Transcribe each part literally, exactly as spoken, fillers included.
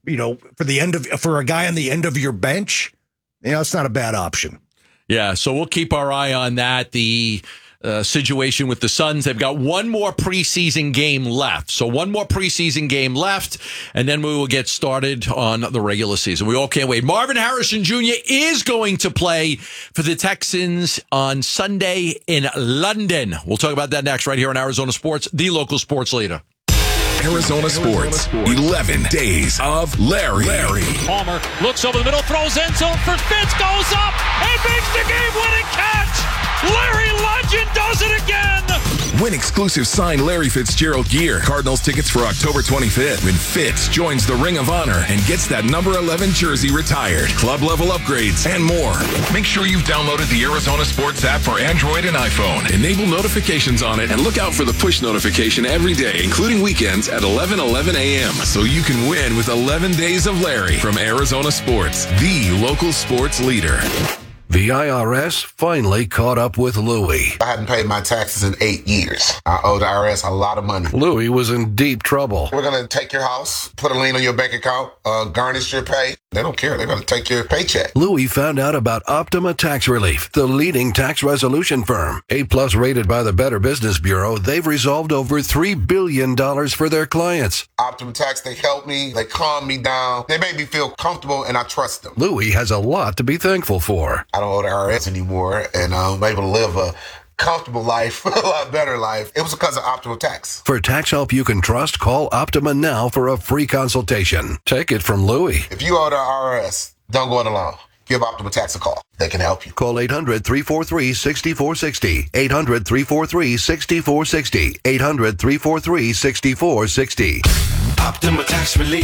you know, for the end of for a guy on the end of your bench, you know, it's not a bad option. Yeah, so we'll keep our eye on that. The uh, situation with the Suns, they've got one more preseason game left. So one more preseason game left, and then we will get started on the regular season. We all can't wait. Marvin Harrison Junior is going to play for the Texans on Sunday in London. We'll talk about that next right here on Arizona Sports, the local sports leader. Arizona Sports, eleven days of Larry. Larry. Palmer looks over the middle, throws end zone for Fitz, goes up, and makes the game-winning catch. Larry Legend does it again. Win exclusive signed Larry Fitzgerald gear. Cardinals tickets for October twenty-fifth when Fitz joins the Ring of Honor and gets that number eleven jersey retired. Club level upgrades and more. Make sure you've downloaded the Arizona Sports app for Android and iPhone. Enable notifications on it and look out for the push notification every day, including weekends at eleven eleven a.m. so you can win with eleven days of Larry from Arizona Sports, the local sports leader. The I R S finally caught up with Louie. I hadn't paid my taxes in eight years. I owe the I R S a lot of money. Louie was in deep trouble. We're going to take your house, put a lien on your bank account, uh, garnish your pay. They don't care. They're going to take your paycheck. Louie found out about Optima Tax Relief, the leading tax resolution firm. A-plus rated by the Better Business Bureau, they've resolved over three billion dollars for their clients. Optima Tax, they help me. They calm me down. They make me feel comfortable, and I trust them. Louie has a lot to be thankful for. I don't owe the I R S anymore, and I'm able to live a comfortable life, a lot better life. It was because of Optima Tax. For tax help you can trust, call Optima now for a free consultation. Take it from Louie. If you owe the I R S, don't go it alone. Give Optima Tax a call. They can help you. Call eight hundred, three four three, six four six zero. eight hundred, three four three, six four six zero. eight hundred, three four three, six four six zero. Optima Tax Relief.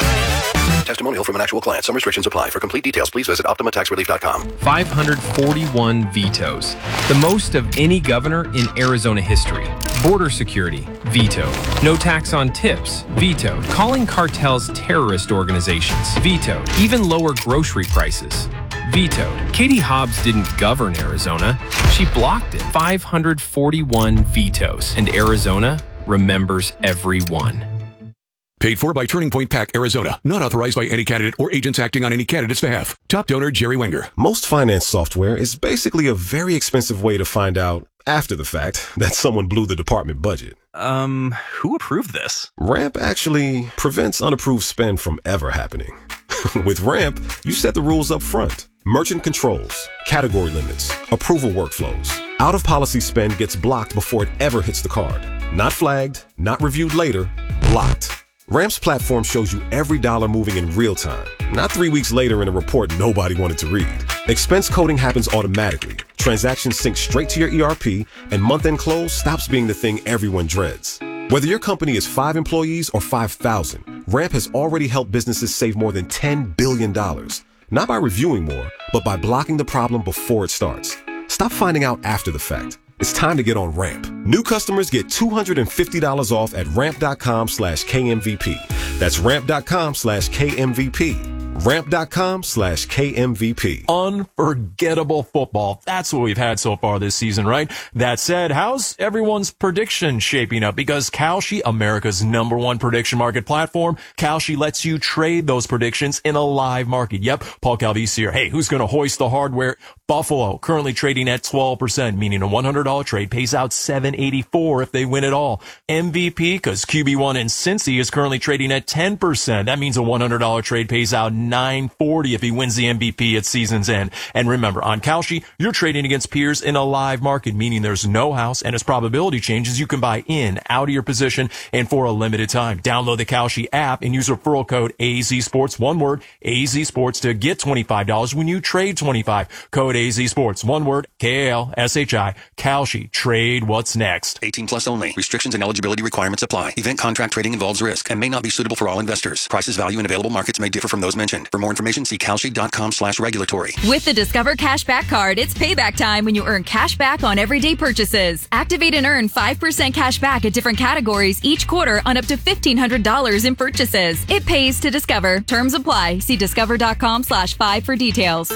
Testimonial from an actual client. Some restrictions apply. For complete details, please visit optima tax relief dot com. five hundred forty-one vetoes, the most of any governor in Arizona history. Border security, vetoed. No tax on tips, vetoed. Calling cartels terrorist organizations, vetoed. Even lower grocery prices, vetoed. Katie Hobbs didn't govern Arizona. She blocked it. five hundred forty-one vetoes. And Arizona remembers every one. Paid for by Turning Point PAC, Arizona. Not authorized by any candidate or agents acting on any candidate's behalf. Top donor, Jerry Wenger. Most finance software is basically a very expensive way to find out, after the fact, that someone blew the department budget. Um, who approved this? Ramp actually prevents unapproved spend from ever happening. With Ramp, you set the rules up front. Merchant controls, category limits, approval workflows. Out-of-policy spend gets blocked before it ever hits the card. Not flagged, not reviewed later, blocked. Ramp's platform shows you every dollar moving in real time, not three weeks later in a report nobody wanted to read. Expense coding happens automatically. Transactions sync straight to your E R P, and month-end close stops being the thing everyone dreads. Whether your company is five employees or five thousand, Ramp has already helped businesses save more than ten billion dollars. Not by reviewing more, but by blocking the problem before it starts. Stop finding out after the fact. It's time to get on Ramp. New customers get two hundred fifty dollars off at ramp.com slash KMVP. That's ramp.com slash KMVP. Ramp.com slash KMVP. Unforgettable football. That's what we've had so far this season, right? That said, how's everyone's prediction shaping up? Because Kalshi, America's number one prediction market platform, Kalshi lets you trade those predictions in a live market. Yep, Paul Calvisi here. Hey, who's going to hoist the hardware? Buffalo, currently trading at twelve percent, meaning a one hundred dollars trade pays out seven eighty-four if they win it all. M V P, because Q B one in Cincy is currently trading at ten percent. That means a one hundred dollars trade pays out nine forty if he wins the M V P at season's end. And remember, on Kalshi, you're trading against peers in a live market, meaning there's no house, and as probability changes, you can buy in, out of your position, and for a limited time. Download the Kalshi app and use referral code A Z Sports, one word, A Z Sports, to get twenty-five dollars when you trade twenty-five dollars. Code A Z Sports, one word, K A L S H I, Kalshi. Trade what's next. eighteen plus only. Restrictions and eligibility requirements apply. Event contract trading involves risk and may not be suitable for all investors. Prices, value, and available markets may differ from those mentioned. For more information, see kalshi.com slash regulatory. With the Discover Cashback Card, it's payback time when you earn cash back on everyday purchases. Activate and earn five percent cash back at different categories each quarter on up to fifteen hundred dollars in purchases. It pays to Discover. Terms apply. See discover.com slash five for details.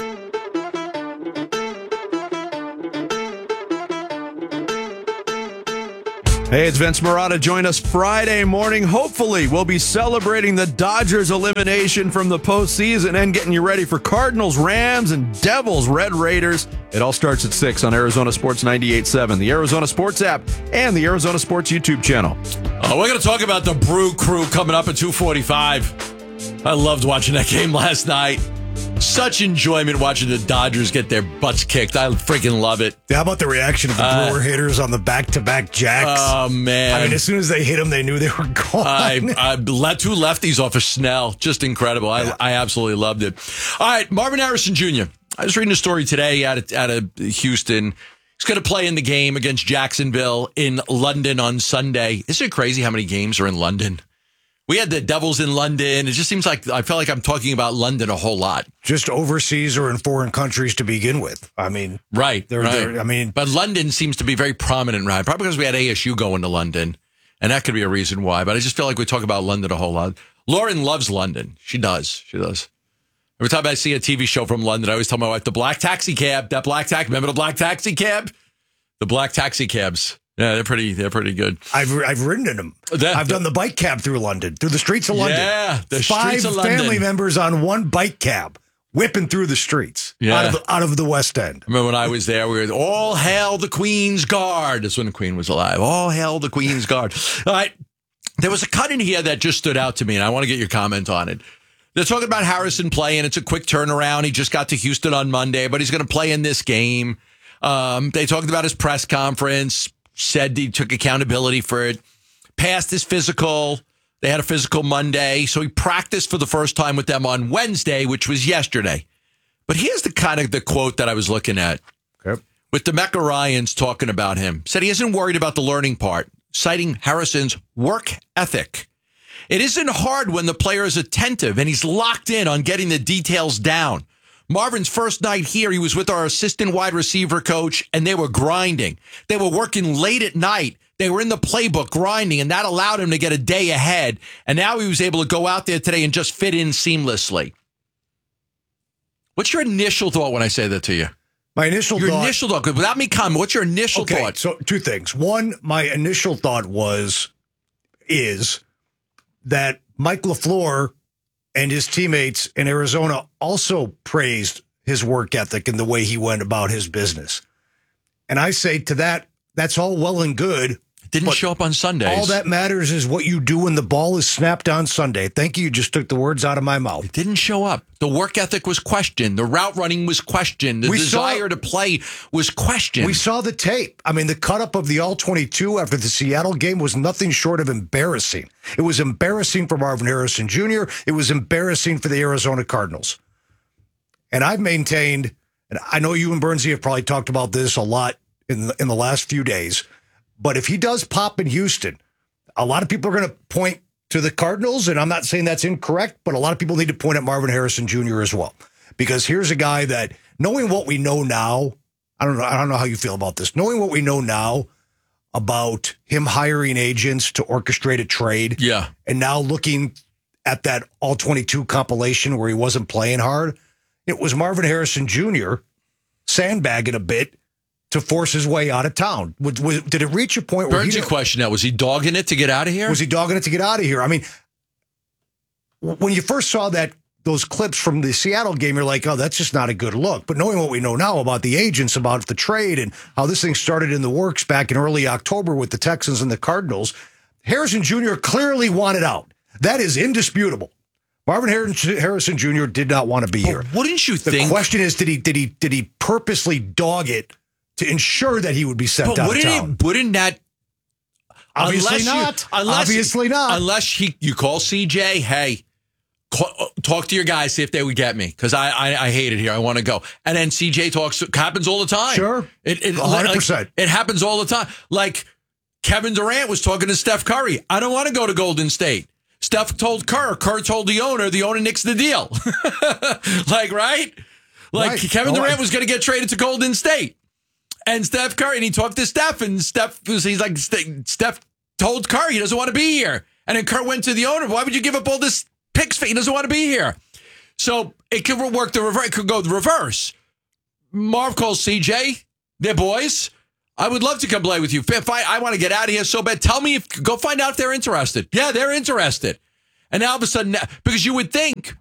Hey, it's Vince Marotta. Join us Friday morning. Hopefully, we'll be celebrating the Dodgers' elimination from the postseason and getting you ready for Cardinals, Rams, and Devils, Red Raiders. It all starts at six on Arizona Sports ninety-eight point seven, the Arizona Sports app, and the Arizona Sports YouTube channel. Uh, we're going to talk about the Brew Crew coming up at two forty-five. I loved watching that game last night. Such enjoyment watching the Dodgers get their butts kicked. I freaking love it. How about the reaction of the Uh, Brewer hitters on the back-to-back jacks? Oh, man. I mean, as soon as they hit them, they knew they were gone. I, I let two lefties off of Snell. Just incredible. I, I absolutely loved it. All right, Marvin Harrison Junior I was reading a story today out of, out of Houston. He's going to play in the game against Jacksonville in London on Sunday. Isn't it crazy how many games are in London? We had the Devils in London. It just seems like I feel like I'm talking about London a whole lot. Just overseas or in foreign countries to begin with. I mean, right. They're, right. they're, I mean, but London seems to be very prominent, right? Probably because we had A S U going to London, and that could be a reason why. But I just feel like we talk about London a whole lot. Lauren loves London. She does. She does. Every time I see a T V show from London, I always tell my wife, the black taxi cab, that black taxi, remember the black taxi cab? The black taxi cabs. Yeah, they're pretty. They're pretty good. I've I've ridden in them. That, I've done the bike cab through London, through the streets of London. Yeah, the Five streets of London. family members on one bike cab, whipping through the streets Yeah. out of the, out of the West End. Remember when I was there, we were all hail the Queen's Guard. That's when the Queen was alive. All hail the Queen's Guard. All right. There was a cut in here that just stood out to me, and I want to get your comment on it. They're talking about Harrison playing. It's a quick turnaround. He just got to Houston on Monday, but he's going to play in this game. Um, they talked about his press conference, said he took accountability for it, passed his physical. They had a physical Monday, so he practiced for the first time with them on Wednesday, which was yesterday. But here's the kind of the quote that I was looking at. Okay. With DeMeco Ryans talking about him. Said he isn't worried about the learning part, citing Harrison's work ethic. It isn't hard when the player is attentive and he's locked in on getting the details down. Marvin's first night here, he was with our assistant wide receiver coach, and they were grinding. They were working late at night. They were in the playbook grinding, and that allowed him to get a day ahead. And now he was able to go out there today and just fit in seamlessly. What's your initial thought when I say that to you? My initial your thought... Your initial thought, without me comment, what's your initial okay, thought? So two things. One, my initial thought was, is that Mike LaFleur and his teammates in Arizona also praised his work ethic and the way he went about his business. And I say to that, that's all well and good. Didn't show up on Sundays. All that matters is what you do when the ball is snapped on Sunday. Thank you. You just took the words out of my mouth. It didn't show up. The work ethic was questioned. The route running was questioned. The we desire saw, to play was questioned. We saw the tape. I mean, the cut up of the all twenty-two after the Seattle game was nothing short of embarrassing. It was embarrassing for Marvin Harrison Junior It was embarrassing for the Arizona Cardinals. And I've maintained, and I know you and Bernsey have probably talked about this a lot in the, in the last few days, but if he does pop in Houston, a lot of people are going to point to the Cardinals, and I'm not saying that's incorrect, but a lot of people need to point at Marvin Harrison Junior as well. Because here's a guy that, knowing what we know now, I don't know, I don't know how you feel about this, knowing what we know now about him hiring agents to orchestrate a trade, yeah, and now looking at that all twenty-two compilation where he wasn't playing hard, it was Marvin Harrison Junior sandbagging a bit to force his way out of town. Was, was, did it reach a point where Bernsey he... question that, was he dogging it to get out of here? Was he dogging it to get out of here? I mean, when you first saw that, those clips from the Seattle game, you're like, oh, that's just not a good look. But knowing what we know now about the agents, about the trade, and how this thing started in the works back in early October with the Texans and the Cardinals, Harrison Junior clearly wanted out. That is indisputable. Marvin Harrison Junior did not want to be here. Wouldn't you the think... The question is, did he did he did he purposely dog it to ensure that he would be sent but out wouldn't of town? It, wouldn't that... Obviously unless not. You, unless, Obviously not. Unless he, you call C J, hey, call, talk to your guys, see if they would get me, because I, I I hate it here. I want to go. And then C J talks, happens all the time. Sure. It, it, one hundred percent. Like, it happens all the time. Like Kevin Durant was talking to Steph Curry. I don't want to go to Golden State. Steph told Kerr. Kerr told the owner. The owner nicks the deal. like, right? Like right. Kevin Oh, Durant I- was going to get traded to Golden State. And Steph Curry, and he talked to Steph, and Steph was, he's like, Steph told Curry he doesn't want to be here. And then Kerr went to the owner. Why would you give up all this picks for? He doesn't want to be here. So it could work the reverse. It could go the reverse. Marv calls C J. They're boys. I would love to come play with you. If I, I want to get out of here so bad, tell me if go find out if they're interested. Yeah, they're interested. And now all of a sudden, because you would think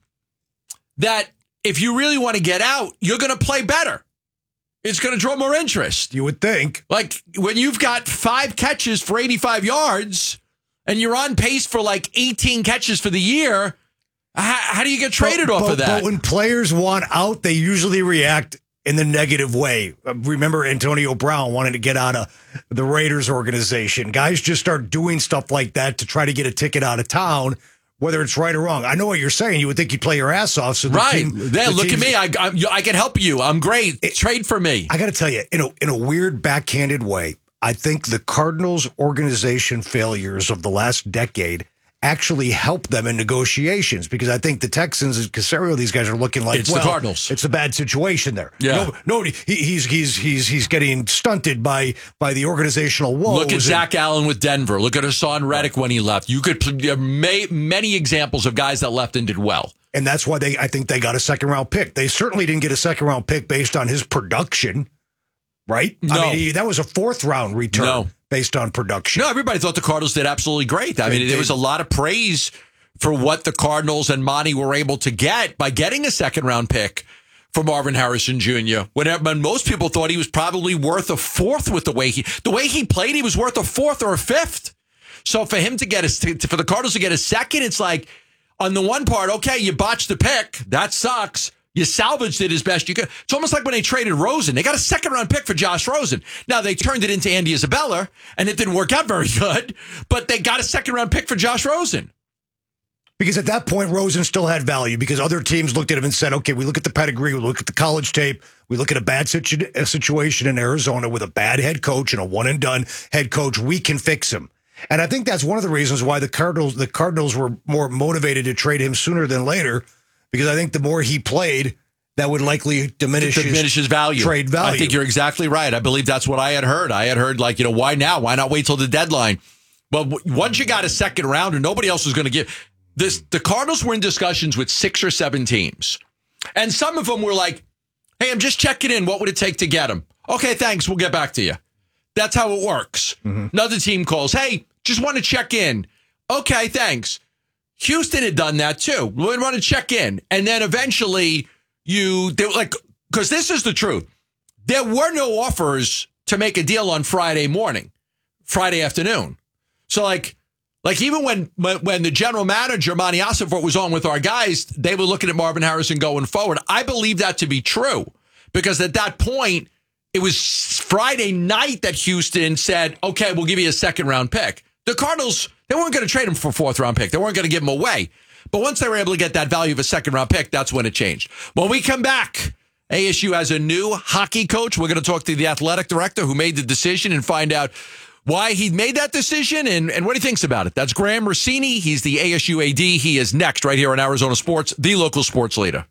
that if you really want to get out, you're going to play better. It's going to draw more interest. You would think. Like when you've got five catches for eighty-five yards and you're on pace for like eighteen catches for the year, how, how do you get traded but, off but, of that? But when players want out, they usually react in the negative way. Uh, remember Antonio Brown wanting to get out of the Raiders organization. Guys just start doing stuff like that to try to get a ticket out of town, whether it's right or wrong. I know what you're saying. You would think you'd play your ass off. So the right. Team, yeah, the look at teams, me. I, I, I can help you. I'm great. It, Trade for me. I got to tell you, in a, in a weird backhanded way, I think the Cardinals organization failures of the last decade actually help them in negotiations, because I think the Texans and Caserio, these guys are looking like, it's well, the Cardinals. It's a bad situation there. Yeah. No, nobody, he, he's he's he's he's getting stunted by by the organizational woes. Look at and, Zach Allen with Denver. Look at Hassan Reddick when he left. You could there are may, many examples of guys that left and did well. And that's why they I think they got a second round pick. They certainly didn't get a second round pick based on his production, right? No. I mean, he, that was a fourth round return no. based on production. No, everybody thought the Cardinals did absolutely great. I They mean, there did. was a lot of praise for what the Cardinals and Monty were able to get by getting a second round pick for Marvin Harrison Junior When, when most people thought he was probably worth a fourth with the way he the way he played, he was worth a fourth or a fifth. So for him to get a for the Cardinals to get a second, it's like on the one part, okay, you botched the pick, that sucks. You salvaged it as best you could. It's almost like when they traded Rosen. They got a second-round pick for Josh Rosen. Now, they turned it into Andy Isabella, and it didn't work out very good, but they got a second-round pick for Josh Rosen. Because at that point, Rosen still had value, because other teams looked at him and said, okay, we look at the pedigree, we look at the college tape, we look at a bad situ- a situation in Arizona with a bad head coach and a one-and-done head coach. We can fix him. And I think that's one of the reasons why the Cardinals the Cardinals were more motivated to trade him sooner than later, because I think the more he played, that would likely diminish, diminish his value. Trade value. I think you're exactly right. I believe that's what I had heard. I had heard, like, you know, why now? Why not wait till the deadline? But w- once you got a second rounder, nobody else was going to give this. The Cardinals were in discussions with six or seven teams, and some of them were like, "Hey, I'm just checking in. What would it take to get him?" Okay, thanks. We'll get back to you. That's how it works. Mm-hmm. Another team calls, "Hey, just want to check in." Okay, thanks. Houston had done that too. We want to check in, and then eventually you they were like, because this is the truth. There were no offers to make a deal on Friday morning, Friday afternoon. So like, like even when when the general manager Monty Ossenfort was on with our guys, they were looking at Marvin Harrison going forward. I believe that to be true, because at that point it was Friday night that Houston said, "Okay, we'll give you a second round pick." The Cardinals, they weren't going to trade him for a fourth round pick. They weren't going to give him away. But once they were able to get that value of a second round pick, that's when it changed. When we come back, A S U has a new hockey coach. We're going to talk to the athletic director who made the decision and find out why he made that decision and, and what he thinks about it. That's Graham Rossini. He's the A S U A D. He is next right here on Arizona Sports, the local sports leader.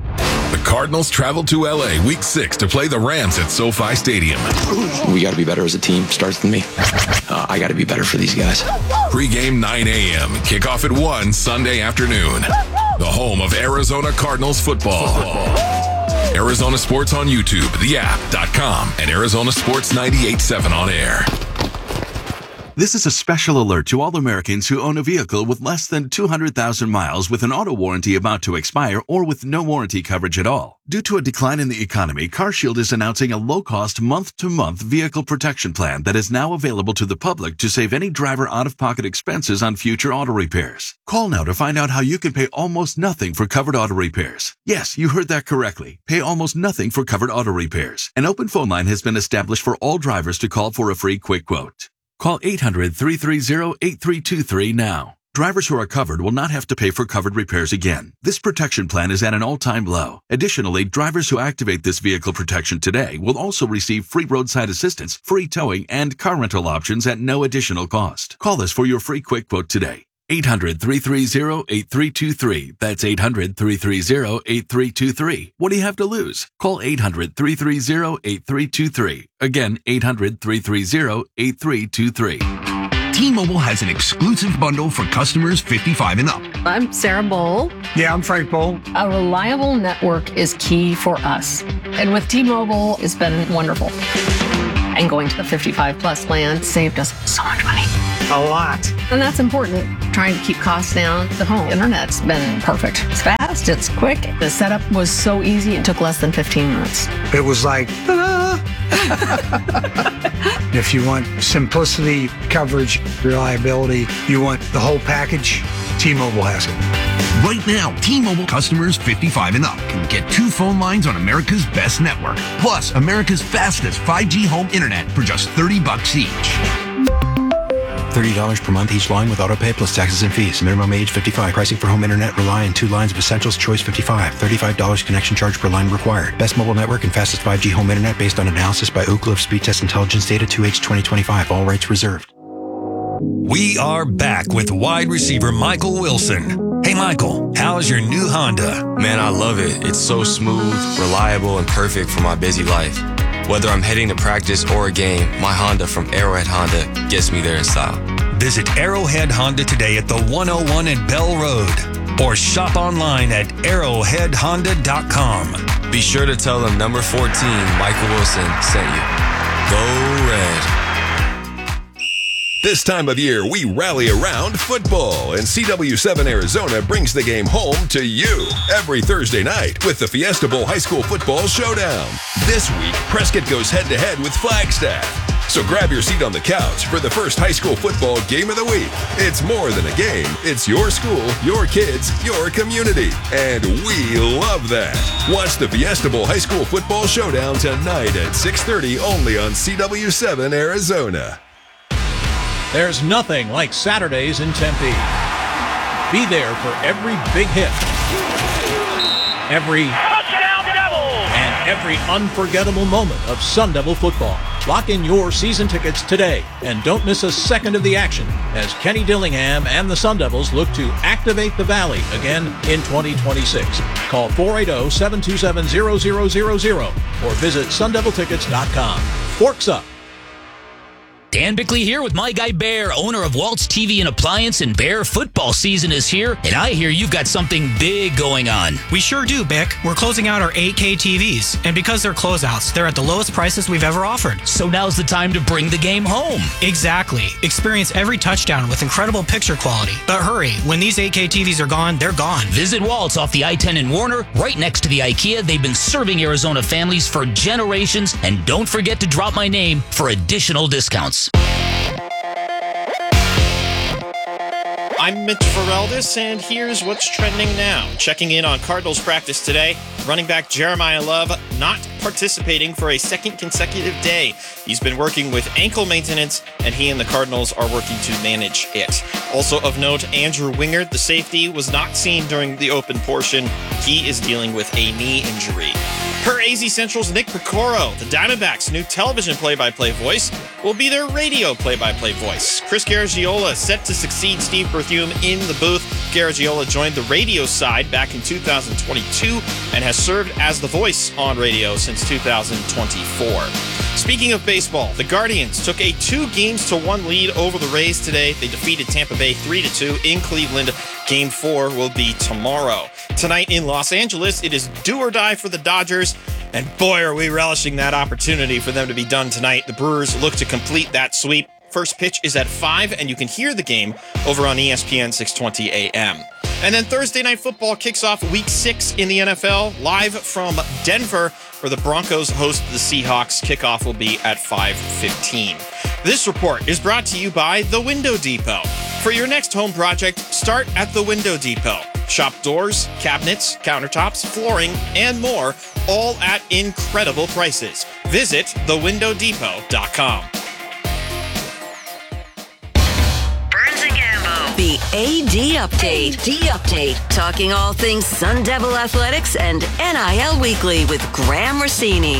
The Cardinals travel to L A week six to play the Rams at SoFi Stadium. We got to be better as a team. Starts with me. Uh, I got to be better for these guys. Pre-game nine a.m. Kickoff at one Sunday afternoon. The home of Arizona Cardinals football. football. Arizona Sports on YouTube, the app dot com, and Arizona Sports ninety-eight point seven on air. This is a special alert to all Americans who own a vehicle with less than two hundred thousand miles with an auto warranty about to expire or with no warranty coverage at all. Due to a decline in the economy, CarShield is announcing a low-cost month-to-month vehicle protection plan that is now available to the public to save any driver out-of-pocket expenses on future auto repairs. Call now to find out how you can pay almost nothing for covered auto repairs. Yes, you heard that correctly. Pay almost nothing for covered auto repairs. An open phone line has been established for all drivers to call for a free quick quote. Call eight hundred, three three zero, eight three two three now. Drivers who are covered will not have to pay for covered repairs again. This protection plan is at an all-time low. Additionally, drivers who activate this vehicle protection today will also receive free roadside assistance, free towing, and car rental options at no additional cost. Call us for your free quick quote today. eight hundred, three three zero, eight three two three. That's eight hundred, three three zero, eight three two three. What do you have to lose? Call eight hundred, three three zero, eight three two three. Again, eight hundred, three three zero, eight three two three. T-Mobile has an exclusive bundle for customers fifty-five and up. I'm Sarah Bowl. Yeah, I'm Frank Bowl. A reliable network is key for us. And with T-Mobile, it's been wonderful. And going to the fifty-five plus plan saved us so much money. A lot. And that's important. Trying to keep costs down. The home internet's been perfect. It's fast, it's quick. The setup was so easy, it took less than fifteen minutes. It was like, ah. If you want simplicity, coverage, reliability, you want the whole package, T-Mobile has it. Right now, T-Mobile customers fifty-five and up can get two phone lines on America's best network, plus America's fastest five G home internet for just thirty bucks each. thirty dollars per month each line with autopay plus taxes and fees. Minimum age fifty-five. Pricing for home internet rely on two lines of Essentials Choice fifty-five. thirty-five dollars connection charge per line required. Best mobile network and fastest five G home internet based on analysis by Ookla of Speed Test Intelligence Data two H twenty twenty-five. All rights reserved. We are back with wide receiver Michael Wilson. Hey Michael, how's your new Honda? Man, I love it. It's so smooth, reliable, and perfect for my busy life. Whether I'm heading to practice or a game, my Honda from Arrowhead Honda gets me there in style. Visit Arrowhead Honda today at the one oh one at Bell Road or shop online at arrowhead honda dot com. Be sure to tell them number fourteen, Michael Wilson, sent you. Go Red. This time of year, we rally around football, and C W seven Arizona brings the game home to you every Thursday night with the Fiesta Bowl High School Football Showdown. This week, Prescott goes head-to-head with Flagstaff. So grab your seat on the couch for the first high school football game of the week. It's more than a game. It's your school, your kids, your community. And we love that. Watch the Fiesta Bowl High School Football Showdown tonight at six thirty only on C W seven Arizona. There's nothing like Saturdays in Tempe. Be there for every big hit, every touchdown Devils, and every unforgettable moment of Sun Devil football. Lock in your season tickets today and don't miss a second of the action as Kenny Dillingham and the Sun Devils look to activate the Valley again in twenty twenty-six. Call four eight zero, seven two seven, zero zero zero zero or visit sun devil tickets dot com. Forks up. Dan Bickley here with my guy Bear, owner of Waltz T V and Appliance, and Bear, football season is here, and I hear you've got something big going on. We sure do, Bick. We're closing out our eight K T Vs, and because they're closeouts, they're at the lowest prices we've ever offered. So now's the time to bring the game home. Exactly. Experience every touchdown with incredible picture quality. But hurry, when these eight K T Vs are gone, they're gone. Visit Waltz off the I ten in Warner, right next to the IKEA. They've been serving Arizona families for generations, and don't forget to drop my name for additional discounts. I'm Mitch Ferreldis, and here's what's trending now. Checking in on Cardinals practice today, running back Jeremiah Love not participating for a second consecutive day. He's been working with ankle maintenance, and he and the Cardinals are working to manage it. Also of note, Andrew Wingard, the safety, was not seen during the open portion. He is dealing with a knee injury. Per A Z Central's Nick Picoro, the Diamondbacks' new television play-by-play voice will be their radio play-by-play voice. Chris Garagiola set to succeed Steve Berthume in the booth. Garagiola joined the radio side back in two thousand twenty-two and has served as the voice on radio since two thousand twenty-four. Speaking of baseball, the Guardians took a two games to one lead over the Rays today. They defeated Tampa Bay three to two in Cleveland. Game four will be tomorrow. Tonight in Los Angeles, it is do or die for the Dodgers. And boy, are we relishing that opportunity for them to be done tonight. The Brewers look to complete that sweep. First pitch is at five, and you can hear the game over on E S P N six twenty A M. And then Thursday Night Football kicks off week six in the N F L, live from Denver, where the Broncos host the Seahawks. Kickoff will be at five fifteen. This report is brought to you by The Window Depot. For your next home project, start at The Window Depot. Shop doors, cabinets, countertops, flooring, and more, all at incredible prices. Visit the window depot dot com. The A D Update. A D Update. Talking all things Sun Devil athletics and N I L Weekly with Graham Rossini.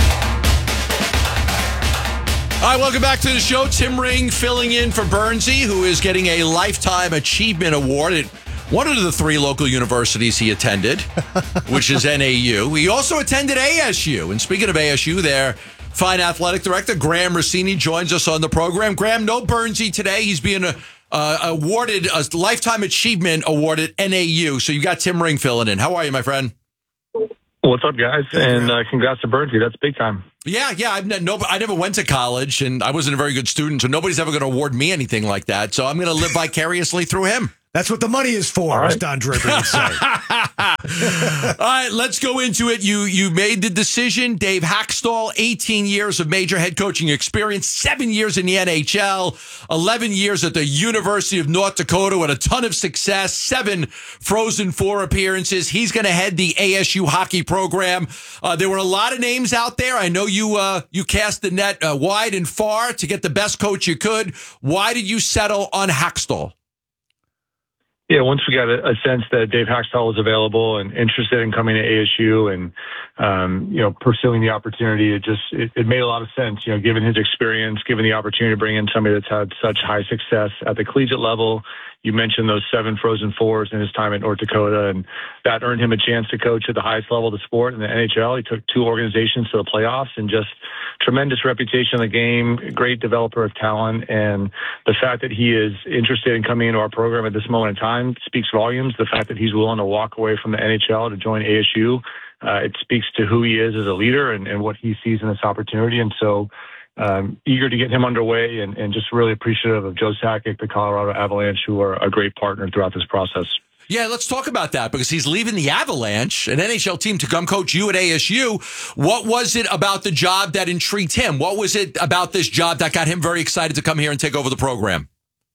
All right, welcome back to the show. Tim Ring filling in for Bernsey, who is getting a Lifetime Achievement Award at one of the three local universities he attended, which is N A U. He also attended A S U. And speaking of A S U, their fine athletic director, Graham Rossini, joins us on the program. Graham, no Bernsey today. He's being a Uh, awarded a Lifetime Achievement Award at N A U. So you got Tim Ring filling in. How are you, my friend? What's up, guys? And uh, congrats to Bernsey. That's big time. Yeah, yeah. I've ne- no, I never went to college, and I wasn't a very good student, so nobody's ever going to award me anything like that. So I'm going to live vicariously through him. That's what the money is for, right. as Don Draper would say. All right, let's go into it. You you made the decision. Dave Hackstall, eighteen years of major head coaching experience, seven years in the N H L, eleven years at the University of North Dakota with a ton of success, seven Frozen Four appearances. He's going to head the A S U hockey program. Uh, there were a lot of names out there. I know you uh, you cast the net uh, wide and far to get the best coach you could. Why did you settle on Hackstall? Yeah, once we got a, a sense that Dave Hackstall was available and interested in coming to A S U and, um, you know, pursuing the opportunity, it just, it, it made a lot of sense, you know, given his experience, given the opportunity to bring in somebody that's had such high success at the collegiate level. You mentioned those seven Frozen Fours in his time at North Dakota, and that earned him a chance to coach at the highest level of the sport in the N H L. He took two organizations to the playoffs and just tremendous reputation in the game, great developer of talent. And the fact that he is interested in coming into our program at this moment in time speaks volumes. The fact that he's willing to walk away from the N H L to join A S U, uh, it speaks to who he is as a leader and, and what he sees in this opportunity. And so, Um, eager to get him underway and, and just really appreciative of Joe Sakic, the Colorado Avalanche, who are a great partner throughout this process. Yeah, let's talk about that because he's leaving the Avalanche, an N H L team, to come coach you at A S U. What was it about the job that intrigued him? What was it about this job that got him very excited to come here and take over the program?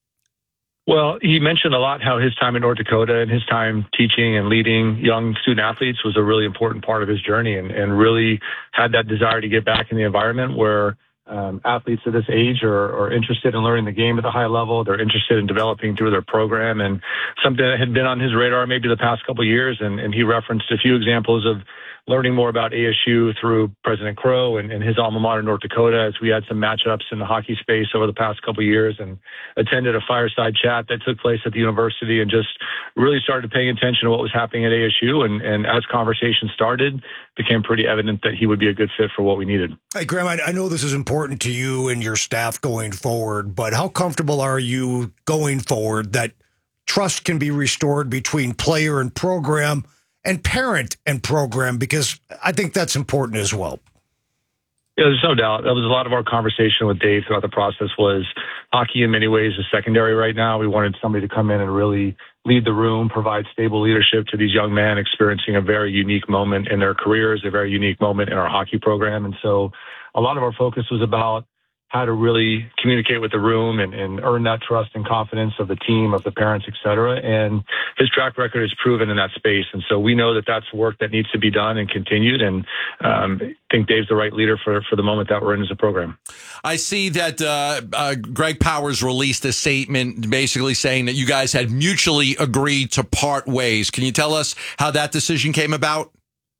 Well, he mentioned a lot how his time in North Dakota and his time teaching and leading young student athletes was a really important part of his journey and, and really had that desire to get back in the environment where Um, athletes of this age are, are interested in learning the game at a high level. They're interested in developing through their program, and something that had been on his radar maybe the past couple of years. And, and he referenced a few examples of learning more about A S U through President Crow and, and his alma mater, North Dakota, as we had some matchups in the hockey space over the past couple of years, and attended a fireside chat that took place at the university and just really started paying attention to what was happening at A S U. And, and as conversation started, became pretty evident that he would be a good fit for what we needed. Hey, Graham, I, I know this is important to you and your staff going forward, but how comfortable are you going forward that trust can be restored between player and program and parent and program? Because I think that's important as well. Yeah, there's no doubt. That was a lot of our conversation with Dave throughout the process was hockey in many ways is secondary right now. We wanted somebody to come in and really lead the room, provide stable leadership to these young men experiencing a very unique moment in their careers, a very unique moment in our hockey program. And so a lot of our focus was about how to really communicate with the room and, and earn that trust and confidence of the team, of the parents, et cetera. And his track record is proven in that space. And so we know that that's work that needs to be done and continued. And um, I think Dave's the right leader for, for the moment that we're in as a program. I see that uh, uh, Greg Powers released a statement basically saying that you guys had mutually agreed to part ways. Can you tell us how that decision came about?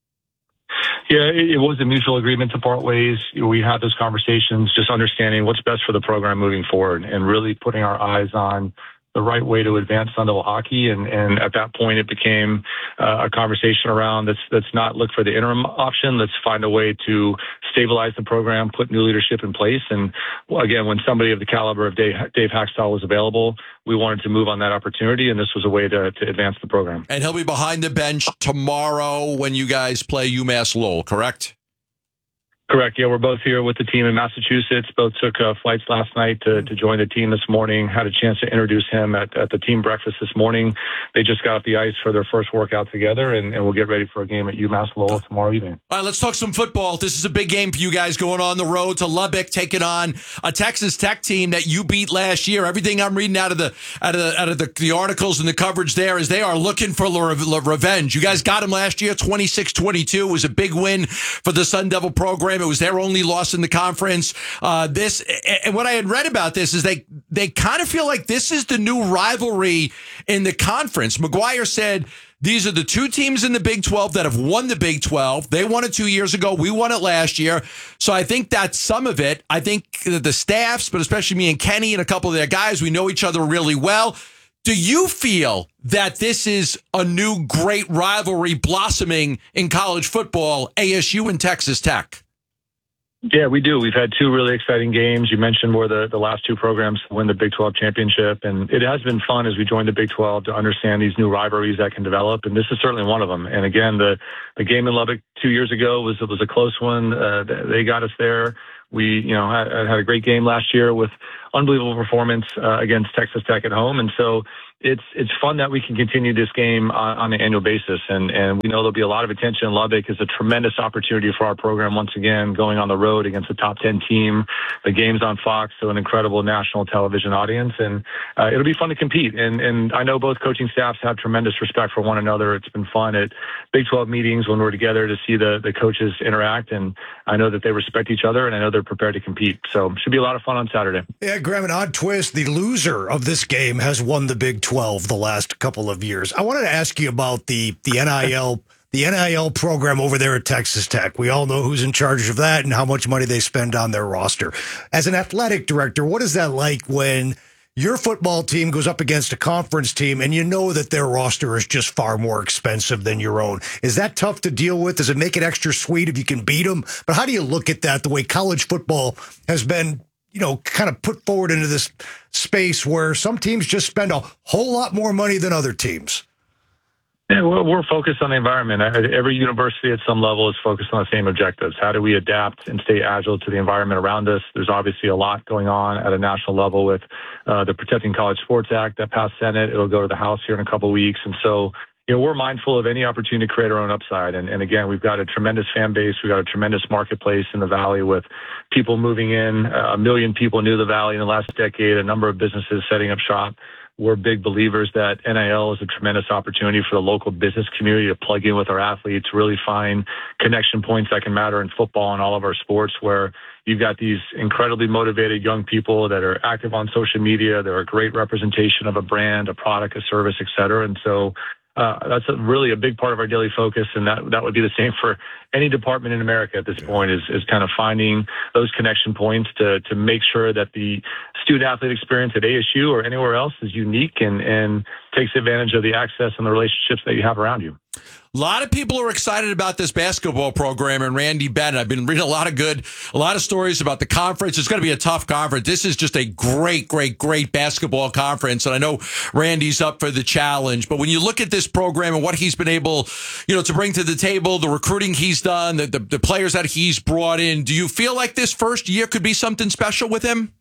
Yeah, it was a mutual agreement to part ways. We had those conversations, just understanding what's best for the program moving forward and really putting our eyes on the right way to advance Sun Devil hockey. And, and at that point, it became uh, a conversation around let's, let's not look for the interim option. Let's find a way to stabilize the program, put new leadership in place. And well, again, when somebody of the caliber of Dave, Dave Hackstall was available, we wanted to move on that opportunity. And this was a way to, to advance the program. And he'll be behind the bench tomorrow when you guys play UMass Lowell, correct? Correct. Yeah, we're both here with the team in Massachusetts. Both took uh, flights last night to, to join the team this morning. Had a chance to introduce him at, at the team breakfast this morning. They just got off the ice for their first workout together, and, and we'll get ready for a game at UMass Lowell tomorrow evening. All right, let's talk some football. This is a big game for you guys going on the road to Lubbock, taking on a Texas Tech team that you beat last year. Everything I'm reading out of the out of the, out of the, the articles and the coverage there is they are looking for le- le- revenge. You guys got them last year, twenty-six twenty-two. It was a big win for the Sun Devil program. It was their only loss in the conference. Uh, this and what I had read about this is they they kind of feel like this is the new rivalry in the conference. McGuire said these are the two teams in the Big twelve that have won the Big twelve. They won it two years ago. We won it last year. So I think that's some of it. I think that the staffs, but especially me and Kenny and a couple of their guys, we know each other really well. Do you feel that this is a new great rivalry blossoming in college football, A S U and Texas Tech? Yeah, we do. We've had two really exciting games. You mentioned where the, the last two programs win the Big twelve championship, and it has been fun as we joined the Big twelve to understand these new rivalries that can develop, and this is certainly one of them. And again, the, the game in Lubbock two years ago was was a close one. Uh, they got us there. We, you know, had, had a great game last year with unbelievable performance uh, against Texas Tech at home, and so it's it's fun that we can continue this game on, on an annual basis, and and we know there'll be a lot of attention in Lubbock. It's a tremendous opportunity for our program once again, going on the road against a top ten team. The game's on Fox, so an incredible national television audience, and uh, it'll be fun to compete. And and I know both coaching staffs have tremendous respect for one another. It's been fun at Big twelve meetings when we're together to see the the coaches interact, and I know that they respect each other, and I know they're prepared to compete. So it should be a lot of fun on Saturday. Yeah, Graham, an odd twist. The loser of this game has won the Big twelve the last couple of years. I wanted to ask you about the the N I L the N I L program over there at Texas Tech. We all know who's in charge of that and how much money they spend on their roster. As an athletic director, what is that like when your football team goes up against a conference team and you know that their roster is just far more expensive than your own? Is that tough to deal with? Does it make it extra sweet if you can beat them? But how do you look at that, the way college football has been, you know, kind of put forward into this space where some teams just spend a whole lot more money than other teams? Yeah, we're, we're focused on the environment. Every university at some level is focused on the same objectives. How do we adapt and stay agile to the environment around us? There's obviously a lot going on at a national level with uh, the Protecting College Sports Act that passed Senate. It'll go to the House here in a couple of weeks. And so, you know, we're mindful of any opportunity to create our own upside. And, and again, we've got a tremendous fan base. We've got a tremendous marketplace in the Valley with people moving in. A million people knew the Valley in the last decade, a number of businesses setting up shop. We're big believers that N I L is a tremendous opportunity for the local business community to plug in with our athletes, really find connection points that can matter in football and all of our sports, where you've got these incredibly motivated young people that are active on social media. They're a great representation of a brand, a product, a service, et cetera. And so Uh, that's a, really a big part of our daily focus, and that that would be the same for any department in America at this point, is is kind of finding those connection points to to make sure that the student athlete experience at A S U or anywhere else is unique and and takes advantage of the access and the relationships that you have around you. A lot of people are excited about this basketball program and Randy Bennett. I've been reading a lot of good, a lot of stories about the conference. It's going to be a tough conference. This is just a great, great, great basketball conference. And I know Randy's up for the challenge. But when you look at this program and what he's been able, you know, to bring to the table, the recruiting he's done, the, the, the players that he's brought in, do you feel like this first year could be something special with him?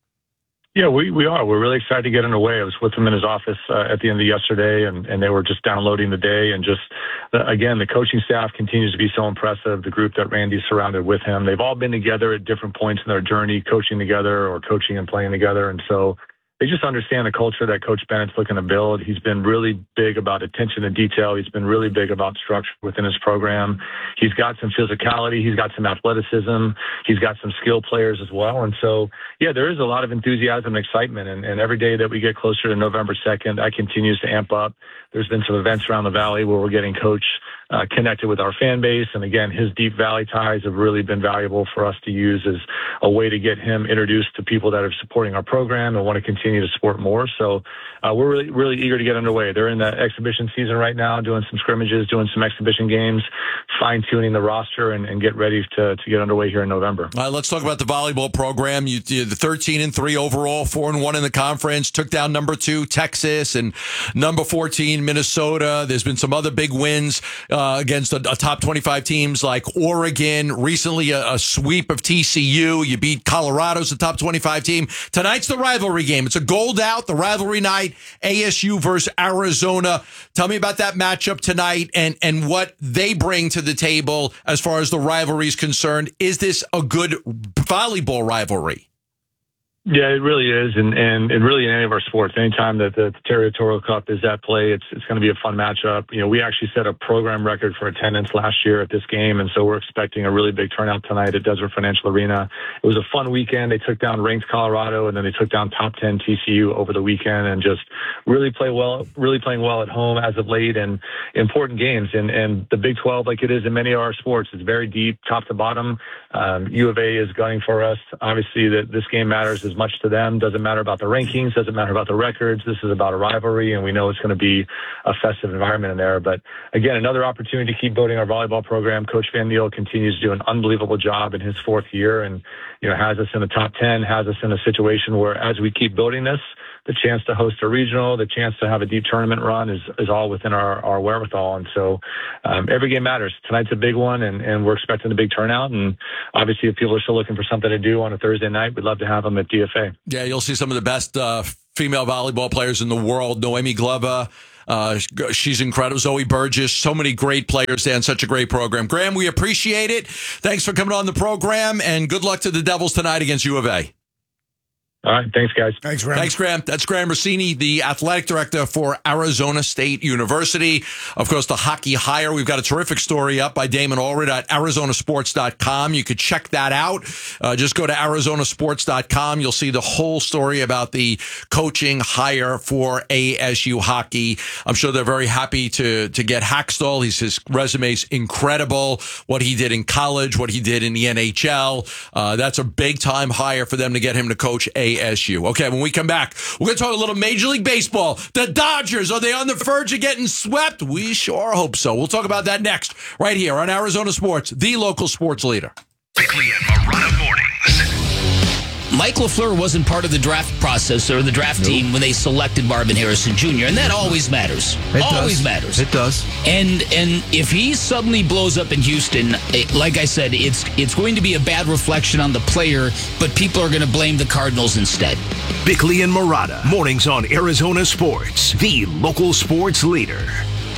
Yeah, we, we are. We're really excited to get underway. I was with him in his office uh, at the end of yesterday, and, and they were just downloading the day. And just, uh, again, the coaching staff continues to be so impressive, the group that Randy's surrounded with him. They've all been together at different points in their journey, coaching together or coaching and playing together. And so they just understand the culture that Coach Bennett's looking to build. He's been really big about attention to detail. He's been really big about structure within his program. He's got some physicality. He's got some athleticism. He's got some skill players as well. And so, yeah, there is a lot of enthusiasm and excitement. And, and every day that we get closer to November second, that continues to amp up. There's been some events around the Valley where we're getting Coach uh, connected with our fan base. And again, his deep Valley ties have really been valuable for us to use as a way to get him introduced to people that are supporting our program and want to continue to support more. So uh, we're really, really eager to get underway. They're in the exhibition season right now, doing some scrimmages, doing some exhibition games, fine-tuning the roster, and, and get ready to, to get underway here in November. All right, let's talk about the volleyball program. You, you the thirteen and three overall, four and one in the conference, took down number two Texas and number fourteen Minnesota. There's been some other big wins uh, against a, a top twenty-five teams like Oregon. Recently, a, a sweep of T C U. You beat Colorado's the top twenty-five team. Tonight's the rivalry game. It's a gold out, the rivalry night, A S U versus Arizona. Tell me about that matchup tonight and, and what they bring to the table as far as the rivalry is concerned. Is this a good volleyball rivalry? Yeah, it really is, and, and, and really in any of our sports, anytime that the Territorial Cup is at play, it's it's going to be a fun matchup. You know, we actually set a program record for attendance last year at this game, and so we're expecting a really big turnout tonight at Desert Financial Arena. It was a fun weekend. They took down ranked Colorado, and then they took down top ten T C U over the weekend, and just really play well, really playing well at home as of late, and important games. And and the Big twelve, like it is in many of our sports, is very deep, top to bottom. Um, U of A is gunning for us. Obviously, that this game matters as as much to them. Doesn't matter about the rankings, doesn't matter about the records. This is about a rivalry, and we know it's going to be a festive environment in there. But again, another opportunity to keep building our volleyball program. Coach Van Neal continues to do an unbelievable job in his fourth year, and you know has us in the top ten, has us in a situation where as we keep building this, the chance to host a regional, the chance to have a deep tournament run is, is all within our, our wherewithal. And so um, every game matters. Tonight's a big one, and, and we're expecting a big turnout. And obviously, if people are still looking for something to do on a Thursday night, we'd love to have them at D F A. Yeah, you'll see some of the best uh, female volleyball players in the world. Noemi Glover, uh, she's incredible. Zoe Burgess, so many great players there and such a great program. Graham, we appreciate it. Thanks for coming on the program, and good luck to the Devils tonight against U of A. All right. Thanks, guys. Thanks, Graham. Thanks, Graham. That's Graham Rossini, the athletic director for Arizona State University. Of course, the hockey hire. We've got a terrific story up by Damon Allred at Arizona Sports dot com. You could check that out. Uh, just go to Arizona Sports dot com. You'll see the whole story about the coaching hire for A S U hockey. I'm sure they're very happy to, to get Hackstall. He's, his resume's incredible. What he did in college, what he did in the N H L. Uh, that's a big time hire for them to get him to coach A S U. Okay, when we come back, we're going to talk a little Major League Baseball. The Dodgers, are they on the verge of getting swept? We sure hope so. We'll talk about that next, right here on Arizona Sports, the local sports leader. Bickley and Marotta mornings. Mike LaFleur wasn't part of the draft process or the draft nope. team when they selected Marvin Harrison Junior, and that always matters. It always does. matters. It does. And and if he suddenly blows up in Houston, it, like I said, it's it's going to be a bad reflection on the player, but people are going to blame the Cardinals instead. Bickley and Marotta, mornings on Arizona Sports, the local sports leader.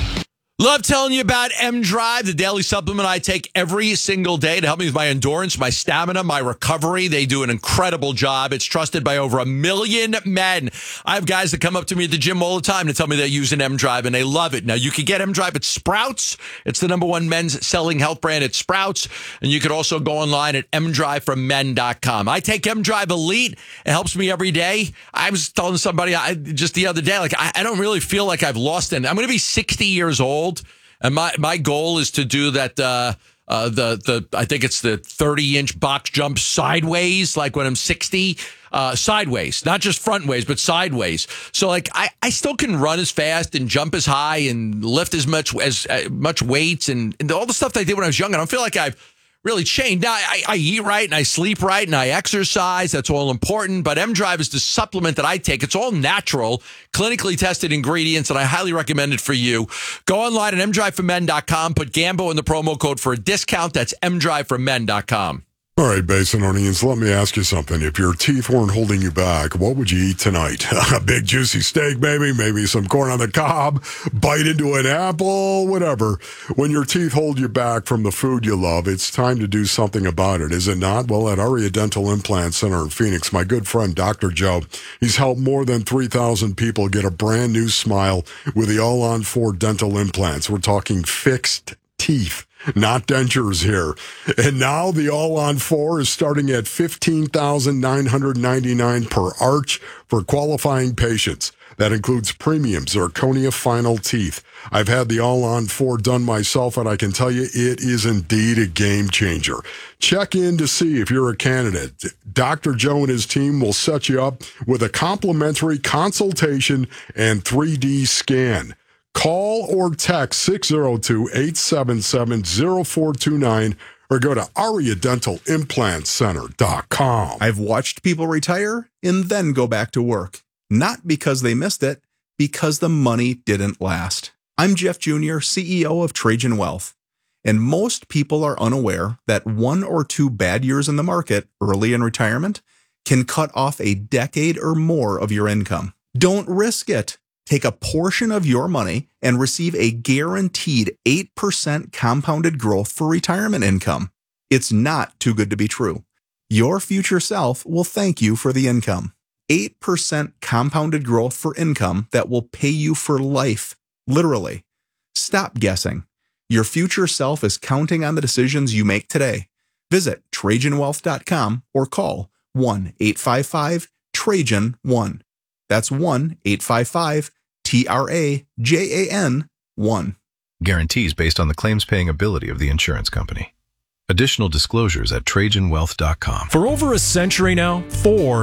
Love telling you about M Drive, the daily supplement I take every single day to help me with my endurance, my stamina, my recovery. They do an incredible job. It's trusted by over a million men. I have guys that come up to me at the gym all the time to tell me they're using M Drive, and they love it. Now, you can get M Drive at Sprouts. It's the number one men's selling health brand at Sprouts. And you could also go online at m drive for men dot com. I take M Drive Elite. It helps me every day. I was telling somebody I, just the other day, like, I, I don't really feel like I've lost it. I'm going to be sixty years old. And my, my goal is to do that, uh, uh, the, the, I think it's the thirty inch box jump sideways, like when I'm sixty, uh, sideways, not just front ways, but sideways. So like, I, I still can run as fast and jump as high and lift as much, as uh, much weights and, and all the stuff that I did when I was young. I don't feel like I've really changed. Now, I, I eat right and I sleep right and I exercise. That's all important. But M Drive is the supplement that I take. It's all natural, clinically tested ingredients, and I highly recommend it for you. Go online at m drive for men dot com. Put Gambo in the promo code for a discount. That's m drive for men dot com. All right, Basinonians, let me ask you something. If your teeth weren't holding you back, what would you eat tonight? A big juicy steak, maybe, maybe some corn on the cob, bite into an apple, whatever. When your teeth hold you back from the food you love, it's time to do something about it, is it not? Well, at Aria Dental Implant Center in Phoenix, my good friend, Doctor Joe, he's helped more than three thousand people get a brand new smile with the all-on four dental implants. We're talking fixed teeth. Not dentures here. And now the all-on four is starting at fifteen thousand nine hundred ninety-nine dollars per arch for qualifying patients. That includes premium zirconia final teeth. I've had the all-on four done myself, and I can tell you it is indeed a game changer. Check in to see if you're a candidate. Doctor Joe and his team will set you up with a complimentary consultation and three D scan. Call or text six oh two, eight seven seven, oh four two nine or go to aria dental implant center dot com. I've watched people retire and then go back to work. Not because they missed it, because the money didn't last. I'm Jeff Junior, C E O of Trajan Wealth. And most people are unaware that one or two bad years in the market early in retirement can cut off a decade or more of your income. Don't risk it. Take a portion of your money and receive a guaranteed eight percent compounded growth for retirement income. It's not too good to be true. Your future self will thank you for the income. eight percent compounded growth for income that will pay you for life, literally. Stop guessing. Your future self is counting on the decisions you make today. Visit Trajan Wealth dot com or call one eight five five Trajan one. That's one eight five five T R A J A N one. Guarantees based on the claims-paying ability of the insurance company. Additional disclosures at Trajan Wealth dot com. For over a century now, Ford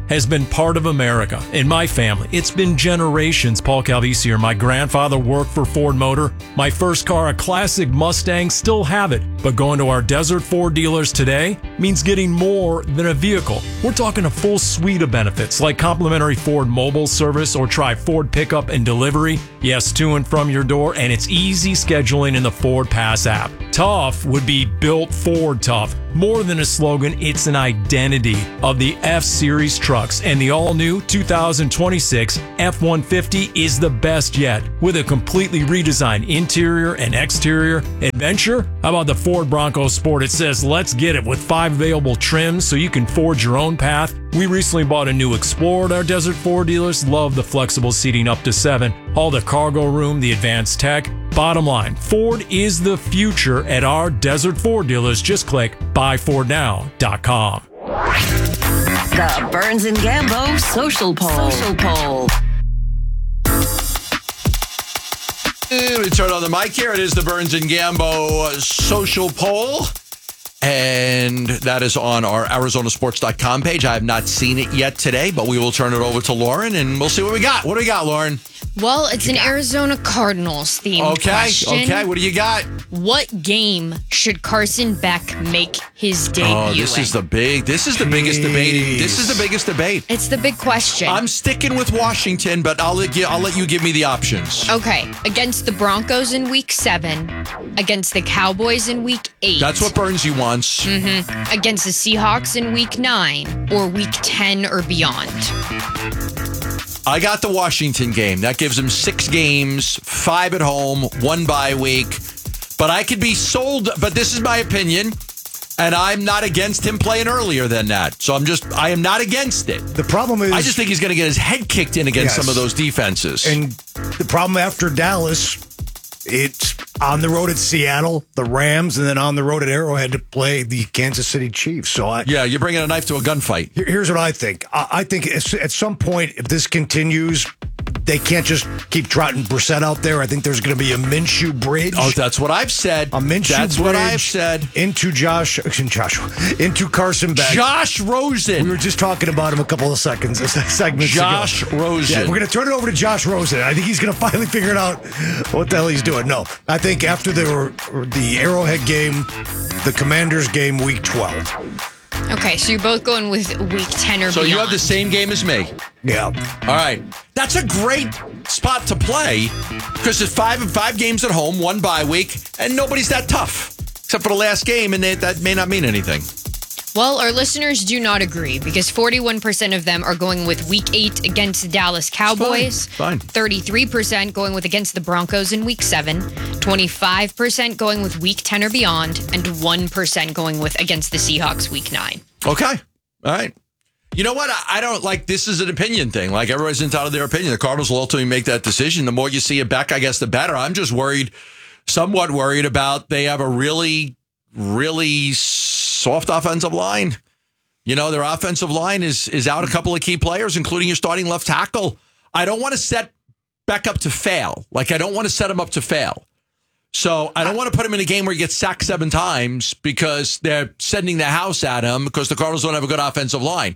has been part of America. In my family, it's been generations. Paul Calvisi here. My grandfather worked for Ford Motor. My first car, a classic Mustang, still have it. But going to our Desert Ford dealers today means getting more than a vehicle. We're talking a full suite of benefits like complimentary Ford mobile service or try Ford pickup and delivery. Yes, to and from your door, and it's easy scheduling in the Ford Pass app. Tough would be built Ford tough. More than a slogan, it's an identity of the F-Series trucks, and the all-new two thousand twenty-six F one fifty is the best yet. With a completely redesigned interior and exterior adventure, how about the Ford Bronco Sport? It says, let's get it, with five available trims so you can forge your own path. We recently bought a new Explorer at our Desert Ford dealers. Love the flexible seating up to seven, all the cargo room, the advanced tech. Bottom line, Ford is the future at our Desert Ford dealers. Just click buy ford now dot com. The Burns and Gambo Social Poll. Social Poll. We turn on the mic here. It is the Burns and Gambo Social Poll. And that is on our Arizona Sports dot com page. I have not seen it yet today, but we will turn it over to Lauren and we'll see what we got. What do we got, Lauren? Well, it's an Arizona Cardinals themed Okay, question. okay. What do you got? What game should Carson Beck make his debut Oh, this in? is the big, this is the biggest debate. This is the biggest debate. It's the big question. I'm sticking with Washington, but I'll let you, I'll let you give me the options. Okay, against the Broncos in week seven, against the Cowboys in week eight. That's what Burns you wants. Mm-hmm. Against the Seahawks in week nine or week ten or beyond. I got the Washington game. That gives him six games, five at home, one bye week. But I could be sold, but this is my opinion, and I'm not against him playing earlier than that. So I'm just, I am not against it. The problem is, I just think he's going to get his head kicked in against Yes. some of those defenses. And the problem after Dallas, it's on the road at Seattle, the Rams, and then on the road at Arrowhead to play the Kansas City Chiefs. So I, yeah, you're bringing a knife to a gunfight. Here- Here's what I think. I, I think it's- at some point, if this continues, they can't just keep trotting Brissett out there. I think there's going to be a Minshew bridge. Oh, that's what I've said. A Minshew That's bridge what I've said. into Josh, Joshua, into Carson Beck. Josh Rosen. We were just talking about him a couple of seconds, segments Josh ago. Rosen. Yeah, we're going to turn it over to Josh Rosen. I think he's going to finally figure it out what the hell he's doing. No, I think after the the Arrowhead game, the Commanders game, week twelve. Okay, so you're both going with week ten or So beyond. you have the same game as me. Yeah. All right. That's a great spot to play because it's five and five games at home, one bye week, and nobody's that tough except for the last game, and they, that may not mean anything. Well, our listeners do not agree because forty-one percent of them are going with week eight against the Dallas Cowboys. Fine. thirty-three percent going with against the Broncos in week seven. twenty-five percent going with week ten or beyond. And one percent going with against the Seahawks week nine. Okay. All right. You know what? I, I don't like this is an opinion thing. Like everybody's entitled to their opinion. The Cardinals will ultimately make that decision. The more you see it back, I guess, the better. I'm just worried, somewhat worried about they have a really, really soft offensive line. You know, their offensive line is is out a couple of key players, including your starting left tackle. I don't want to set Beck up to fail. Like, I don't want to set him up to fail. So I don't want to put him in a game where he gets sacked seven times because they're sending the house at him because the Cardinals don't have a good offensive line.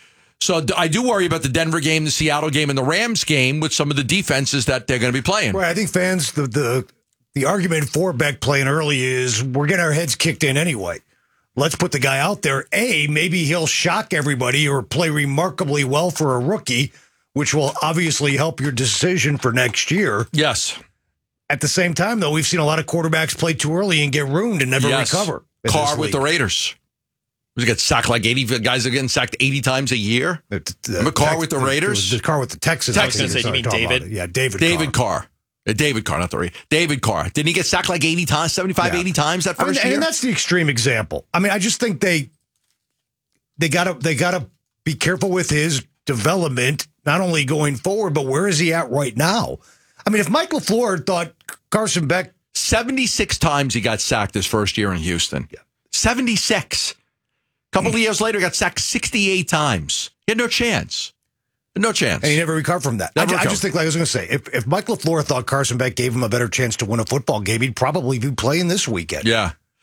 So I do worry about the Denver game, the Seattle game, and the Rams game with some of the defenses that they're going to be playing. Right. I think fans, the the the argument for Beck playing early is we're getting our heads kicked in anyway. Let's put the guy out there. A, maybe he'll shock everybody or play remarkably well for a rookie, which will obviously help your decision for next year. Yes. At the same time, though, we've seen a lot of quarterbacks play too early and get ruined and never Yes. recover. in Carr this with the league. Raiders. We get sacked like eighty guys are getting sacked eighty times a year. Remember Carr Tex- with the it was Raiders? The Carr with the Texans. Texans. I think is You what mean I'm talking David? about. Yeah, David. David Carr. Carr. Uh, David Carr, not the Raiders. David Carr. Didn't he get sacked like eighty times, seventy-five, Yeah. eighty times that I mean, first year? and that's the extreme example. I mean, I just think they they gotta they gotta be careful with his development, not only going forward, but where is he at right now? I mean, if Mike LaFleur thought Carson Beck seventy-six times he got sacked his first year in Houston. Yeah. seventy-six. A couple of years later, he got sacked sixty-eight times. He had no chance. No chance. and he never recovered from that. I, Never ju- I recovered. just think, like I was going to say, if, if Mike LaFleur thought Carson Beck gave him a better chance to win a football game, he'd probably be playing this weekend. Yeah.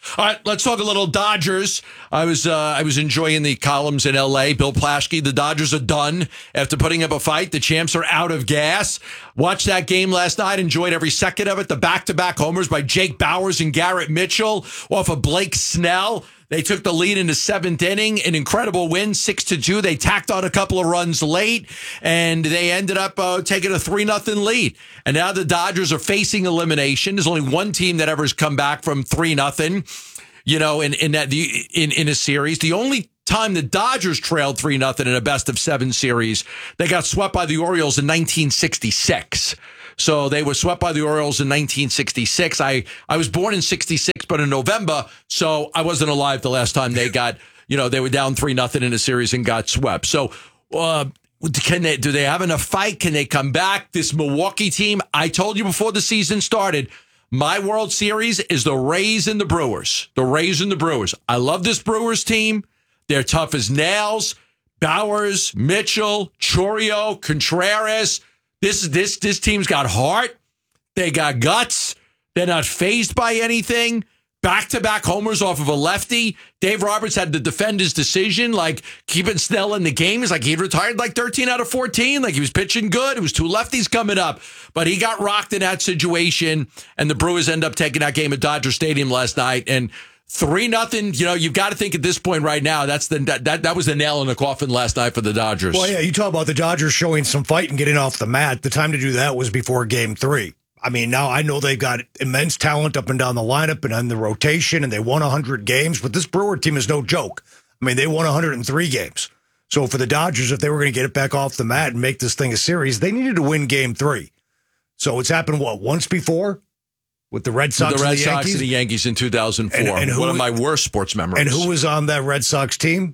All right, let's talk a little Dodgers. I was uh, I was enjoying the columns in L A. Bill Plaschke, the Dodgers are done after putting up a fight. The champs are out of gas. Watched that game last night. Enjoyed every second of it. The back-to-back homers by Jake Bauers and Garrett Mitchell off of Blake Snell. They took the lead in the seventh inning. An incredible win, six to two. They tacked on a couple of runs late, and they ended up uh, taking a three nothing lead. And now the Dodgers are facing elimination. There's only one team that ever has come back from three nothing. You know, in in that the in in a series, the only time the Dodgers trailed three nothing in a best of seven series, they got swept by the Orioles in nineteen sixty-six. So they were swept by the Orioles in nineteen sixty-six. I, I was born in sixty-six, but in November, so I wasn't alive the last time they got, you know, they were down three nothing in a series and got swept. So uh, can they, do they have enough fight? Can they come back? This Milwaukee team, I told you before the season started, my World Series is the Rays and the Brewers. The Rays and the Brewers. I love this Brewers team. They're tough as nails. Bauers, Mitchell, Chourio, Contreras. This this this team's got heart. They got guts. They're not fazed by anything. Back-to-back homers off of a lefty. Dave Roberts had to defend his decision, like keeping Snell in the game. He's like he retired like thirteen out of fourteen, like he was pitching good. It was two lefties coming up. But he got rocked in that situation, and the Brewers end up taking that game at Dodger Stadium last night. And Three nothing. You know, you've got to think at this point right now. That's the that, that that was the nail in the coffin last night for the Dodgers. Well, yeah, you talk about the Dodgers showing some fight and getting off the mat. The time to do that was before Game Three. I mean, now I know they've got immense talent up and down the lineup and on the rotation, and they won one hundred games. But this Brewer team is no joke. I mean, they won one hundred three games. So for the Dodgers, if they were going to get it back off the mat and make this thing a series, they needed to win Game Three. So it's happened what once before. With the Red Sox, With the Red and the Sox Yankees? and the Yankees in two thousand four. And, and who, One of my worst sports memories. And who was on that Red Sox team?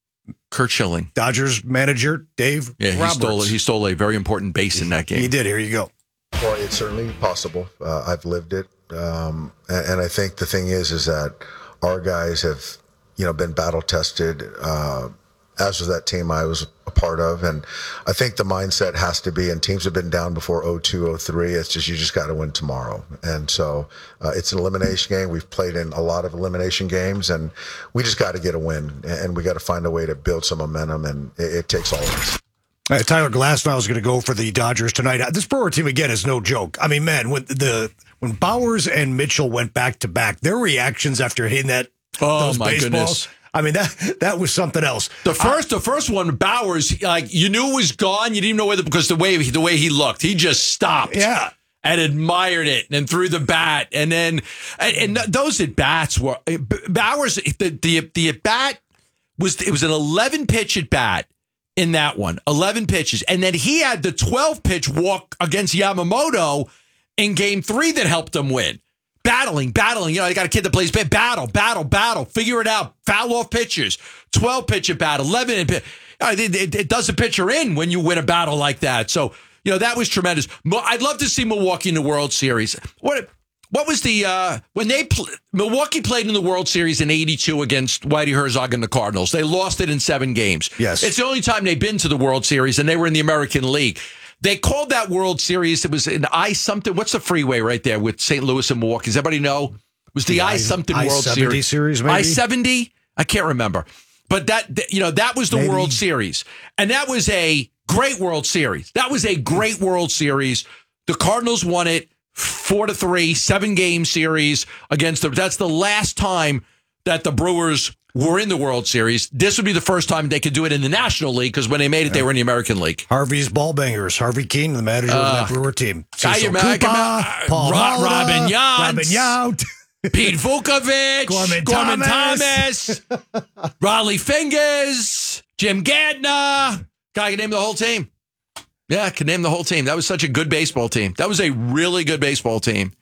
Curt Schilling. Dodgers manager, Dave Yeah, he Roberts. stole, he stole a very important base in that game. He did. Here you go. Well, it's certainly possible. Uh, I've lived it. Um, and, and I think the thing is, is that our guys have, you know, been battle tested, uh, as was that team I was a part of. And I think the mindset has to be, and teams have been down before oh two, oh three. It's just, you just got to win tomorrow. And so uh, it's an elimination game. We've played in a lot of elimination games, and we just got to get a win. And we got to find a way to build some momentum, and it, it takes all of us. Uh, Tyler Glasnow is going to go for the Dodgers tonight. Uh, This Brewer team, again, is no joke. I mean, man, when the when Bauers and Mitchell went back to back, their reactions after hitting that Oh, those my baseballs, goodness. I mean, that that was something else. The first, the first one, Bauers, like you knew it was gone. You didn't even know whether because the way the way he looked, he just stopped, yeah, and admired it, and threw the bat, and then and, and those at bats were Bauers. The the the at bat was it was an eleven pitch at bat in that one, eleven pitches, and then he had the twelve pitch walk against Yamamoto in Game Three that helped them win. Battling, battling. You know, you got a kid that plays battle, battle, battle. Figure it out. Foul off pitchers. twelve pitch at bat, eleven at bat. It, it, it does a pitcher in when you win a battle like that. So, you know, that was tremendous. I'd love to see Milwaukee in the World Series. What what was the, uh, when they, pl- Milwaukee played in the World Series in eighty-two against Whitey Herzog and the Cardinals. They lost it in seven games. Yes. It's the only time they've been to the World Series, and they were in the American League. They called that World Series, it was an I something. What's the freeway right there with Saint Louis and Milwaukee? Does everybody know? It was the, the I something World I seventy Series. series, maybe? I seventy? I can't remember. But that, you know, that was the maybe. World Series. And that was a great World Series. That was a great World Series. The Cardinals won it four to three, seven game series against them. That's the last time that the Brewers were in the World Series. This would be the first time they could do it in the National League because when they made it, they were in the American League. Harvey's ball bangers. Harvey Keene, the manager Uh, of that Brewer team. Guy, Cecil you ma- Cooper, ma- Paul Ro- Halder, Robin Yount, Robin Yount, Pete Vukovich, Gorman Gorman Thomas. Thomas, Raleigh Fingers, Jim Gardner. Guy can name the whole team. Yeah, I can name the whole team. That was such a good baseball team. That was a really good baseball team.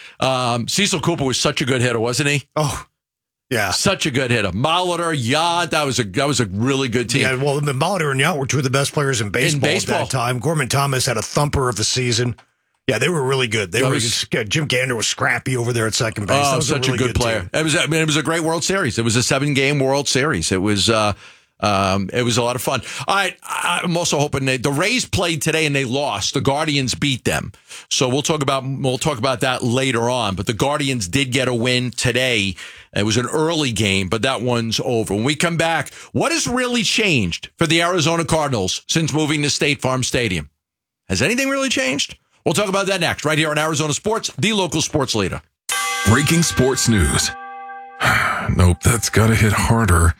Um, Cecil Cooper was such a good hitter, wasn't he? Oh, yeah, such a good hitter. Molitor, Yount, that was a that was a really good team. Yeah, well, Molitor and Yount were two of the best players in baseball, In baseball. at that time. Gorman Thomas had a thumper of a season. Yeah, they were really good. They That were. was- Jim Gander was scrappy over there at second base. That Oh, was such a, really a good, player. team. It was. I mean, it was a great World Series. It was a seven-game World Series. It was. Uh, Um, it was a lot of fun. All right, I'm also hoping that the Rays played today and they lost. The Guardians beat them, so we'll talk about we'll talk about that later on. But the Guardians did get a win today. It was an early game, but that one's over. When we come back, what has really changed for the Arizona Cardinals since moving to State Farm Stadium? Has anything really changed? We'll talk about that next, right here on Arizona Sports, the local sports leader. Breaking sports news. Nope, that's got to hit harder.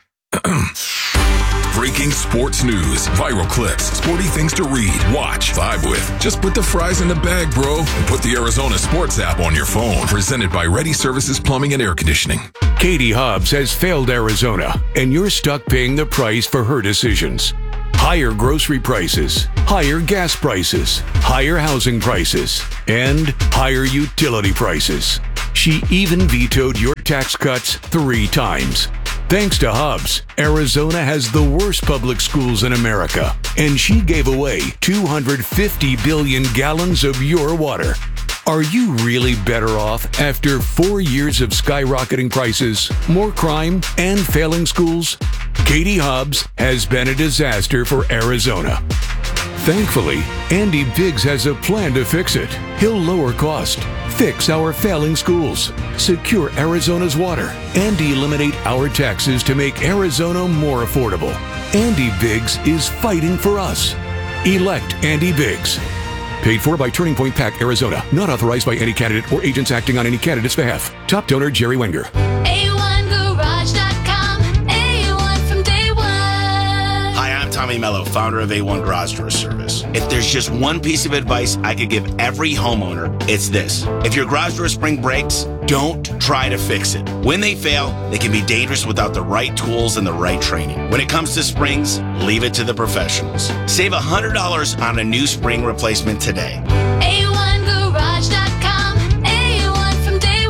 Breaking sports news, viral clips, sporty things to read, watch, vibe with. Just put the fries in the bag, bro, and put the Arizona Sports app on your phone. Presented by Ready Services Plumbing and Air Conditioning. Katie Hobbs has failed Arizona, and you're stuck paying the price for her decisions. Higher grocery prices, higher gas prices, higher housing prices, and higher utility prices. She even vetoed your tax cuts three times. Thanks to Hobbs, Arizona has the worst public schools in America, and she gave away two hundred fifty billion gallons of your water. Are you really better off after four years of skyrocketing prices, more crime, and failing schools? Katie Hobbs has been a disaster for Arizona. Thankfully, Andy Biggs has a plan to fix it. He'll lower cost, fix our failing schools, secure Arizona's water, and eliminate our taxes to make Arizona more affordable. Andy Biggs is fighting for us. Elect Andy Biggs. Paid for by Turning Point PAC, Arizona. Not authorized by any candidate or agents acting on any candidate's behalf. Top donor, Jerry Wenger. A one garage dot com. A one from day one. Hi, I'm Tommy Mello, founder of A one Garage Door Service. If there's just one piece of advice I could give every homeowner, it's this. If your garage door spring breaks, don't try to fix it. When they fail, they can be dangerous without the right tools and the right training. When it comes to springs, leave it to the professionals. Save one hundred dollars on a new spring replacement today. A one garage dot com. A one from day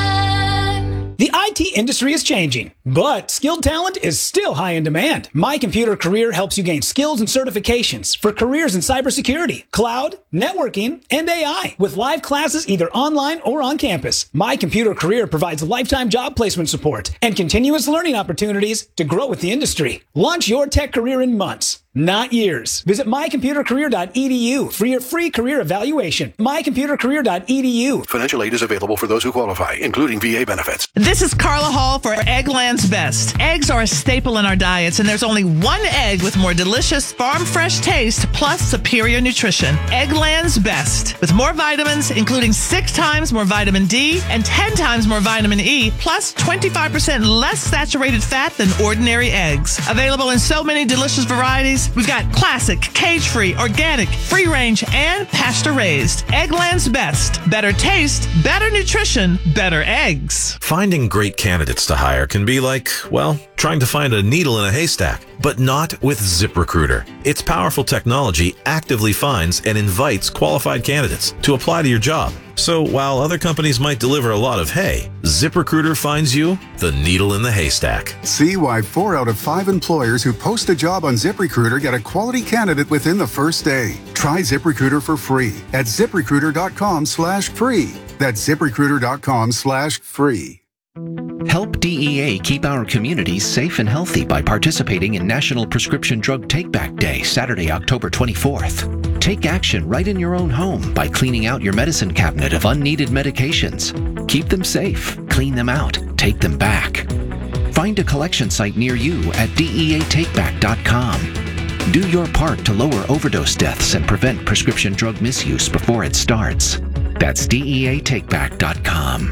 one. The I T industry is changing, but skilled talent is still high in demand. My Computer Career helps you gain skills and certifications for careers in cybersecurity, cloud, networking, and A I with live classes either online or on campus. My Computer Career provides lifetime job placement support and continuous learning opportunities to grow with the industry. Launch your tech career in months, not years. Visit my computer career dot e d u for your free career evaluation. my computer career dot e d u. Financial aid is available for those who qualify, including V A benefits. This is Carla Hall for Eggland's Best. Eggs are a staple in our diets, and there's only one egg with more delicious farm fresh taste plus superior nutrition. Eggland's Best. With more vitamins, including six times more vitamin D and ten times more vitamin E, plus twenty-five percent less saturated fat than ordinary eggs. Available in so many delicious varieties. We've got classic, cage-free, organic, free-range, and pasture-raised. Eggland's Best. Better taste, better nutrition, better eggs. Finding great candidates to hire can be like, well, trying to find a needle in a haystack, but not with ZipRecruiter. Its powerful technology actively finds and invites qualified candidates to apply to your job. So while other companies might deliver a lot of hay, ZipRecruiter finds you the needle in the haystack. See why four out of five employers who post a job on ZipRecruiter get a quality candidate within the first day. Try ZipRecruiter for free at ziprecruiter dot com slash free. That's ziprecruiter dot com slash free. Help D E A keep our communities safe and healthy by participating in National Prescription Drug Take-Back Day, Saturday, October twenty-fourth. Take action right in your own home by cleaning out your medicine cabinet of unneeded medications. Keep them safe, clean them out, take them back. Find a collection site near you at D E A take back dot com. Do your part to lower overdose deaths and prevent prescription drug misuse before it starts. That's D E A take back dot com.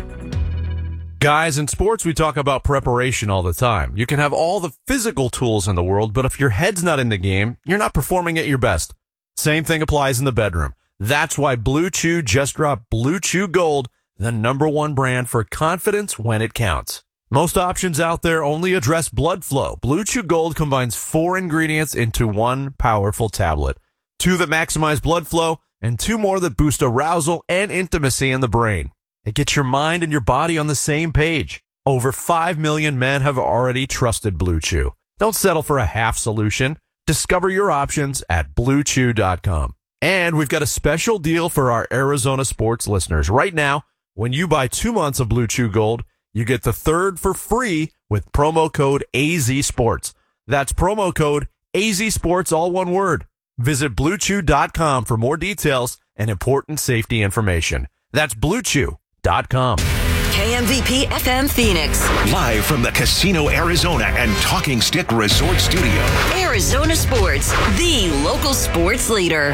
Guys, in sports, we talk about preparation all the time. You can have all the physical tools in the world, but if your head's not in the game, you're not performing at your best. Same thing applies in the bedroom. That's why Blue Chew just dropped Blue Chew Gold, the number one brand for confidence when it counts. Most options out there only address blood flow. Blue Chew Gold combines four ingredients into one powerful tablet. Two that maximize blood flow, and two more that boost arousal and intimacy in the brain. It gets your mind and your body on the same page. Over five million men have already trusted Blue Chew. Don't settle for a half solution. Discover your options at blue chew dot com. And we've got a special deal for our Arizona sports listeners. Right now, when you buy two months of Blue Chew Gold, you get the third for free with promo code A Z Sports. That's promo code A Z Sports, all one word. Visit blue chew dot com for more details and important safety information. That's blue chew dot com. K M V P F M Phoenix. Live from the Casino Arizona and Talking Stick Resort Studio. Arizona Sports, the local sports leader.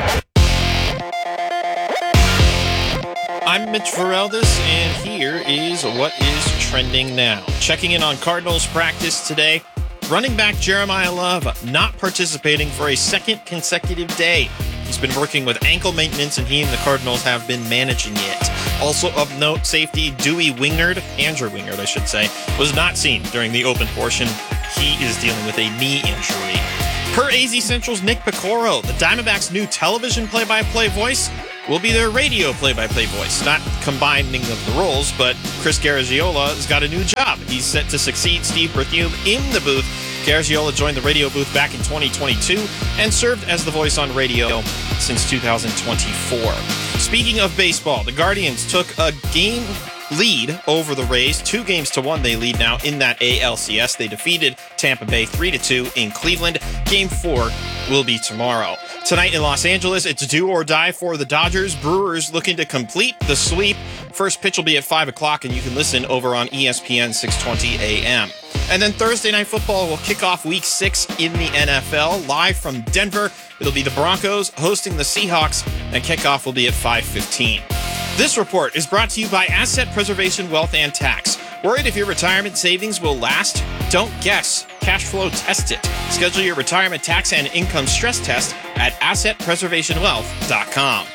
I'm Mitch Vareldis, and here is what is trending now. Checking in on Cardinals practice today. Running back Jeremiah Love not participating for a second consecutive day. He's been working with ankle maintenance, and he and the Cardinals have been managing it. Also of note, safety Dewey Wingard, Andrew Wingard, I should say, was not seen during the open portion. He is dealing with a knee injury. Per A Z Central's Nick Picoro, the Diamondbacks' new television play-by-play voice will be their radio play-by-play voice. Not combining of the roles, but Chris Garagiola has got a new job. He's set to succeed Steve Berthiaume in the booth. Garagiola joined the radio booth back in twenty twenty-two and served as the voice on radio since two thousand twenty-four. Speaking of baseball, the Guardians took a game lead over the Rays. Two games to one they lead now in that A L C S. They defeated Tampa Bay three to two in Cleveland. Game four will be tomorrow. Tonight in Los Angeles, it's do or die for the Dodgers. Brewers looking to complete the sweep. First pitch will be at five o'clock, and you can listen over on E S P N six twenty A M. And then Thursday Night Football will kick off week six in the N F L. Live from Denver, it'll be the Broncos hosting the Seahawks, and kickoff will be at five fifteen. This report is brought to you by Asset Preservation Wealth and Tax. Worried if your retirement savings will last? Don't guess. Cash flow test it. Schedule your retirement tax and income stress test at asset preservation wealth dot com.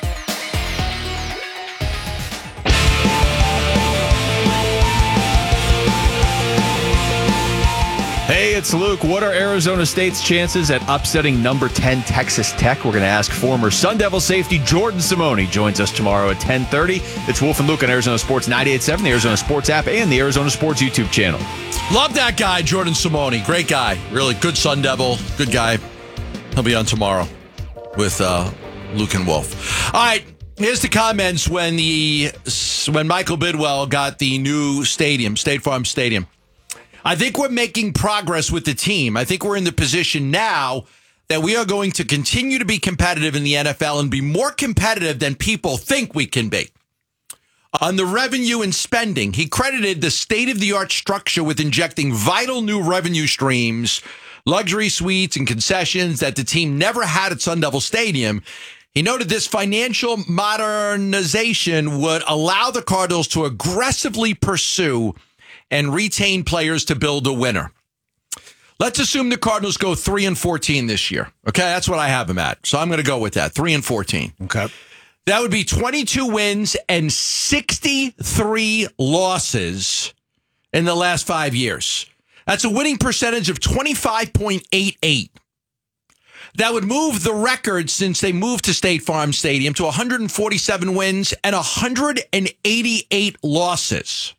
Hey, it's Luke. What are Arizona State's chances at upsetting number ten Texas Tech? We're going to ask former Sun Devil safety Jordan Simone. Joins us tomorrow at ten thirty. It's Wolf and Luke on Arizona Sports ninety-eight point seven, the Arizona Sports app, and the Arizona Sports YouTube channel. Love that guy, Jordan Simone. Great guy. Really good Sun Devil. Good guy. He'll be on tomorrow with uh, Luke and Wolf. All right. Here's the comments when the when Michael Bidwell got the new stadium, State Farm Stadium. I think we're making progress with the team. I think we're in the position now that we are going to continue to be competitive in the N F L and be more competitive than people think we can be. On the revenue and spending, he credited the state-of-the-art structure with injecting vital new revenue streams, luxury suites, and concessions that the team never had at Sun Devil Stadium. He noted this financial modernization would allow the Cardinals to aggressively pursue and retain players to build a winner. Let's assume the Cardinals go three and fourteen this year. Okay, that's what I have them at. So I'm going to go with that, three and fourteen. Okay. That would be twenty-two wins and sixty-three losses in the last five years. That's a winning percentage of twenty-five point eight eight. That would move the record since they moved to State Farm Stadium to one hundred forty-seven wins and one hundred eighty-eight losses.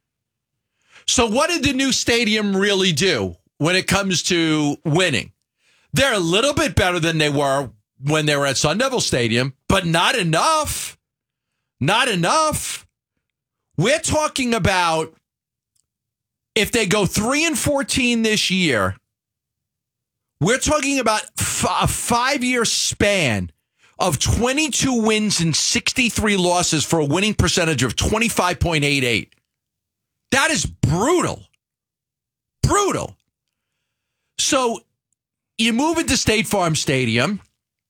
So what did the new stadium really do when it comes to winning? They're a little bit better than they were when they were at Sun Devil Stadium, but not enough. Not enough. We're talking about if they go three and fourteen this year, we're talking about f- a five-year span of twenty-two wins and sixty-three losses for a winning percentage of twenty-five point eight eight. That is brutal. Brutal. So you move into State Farm Stadium.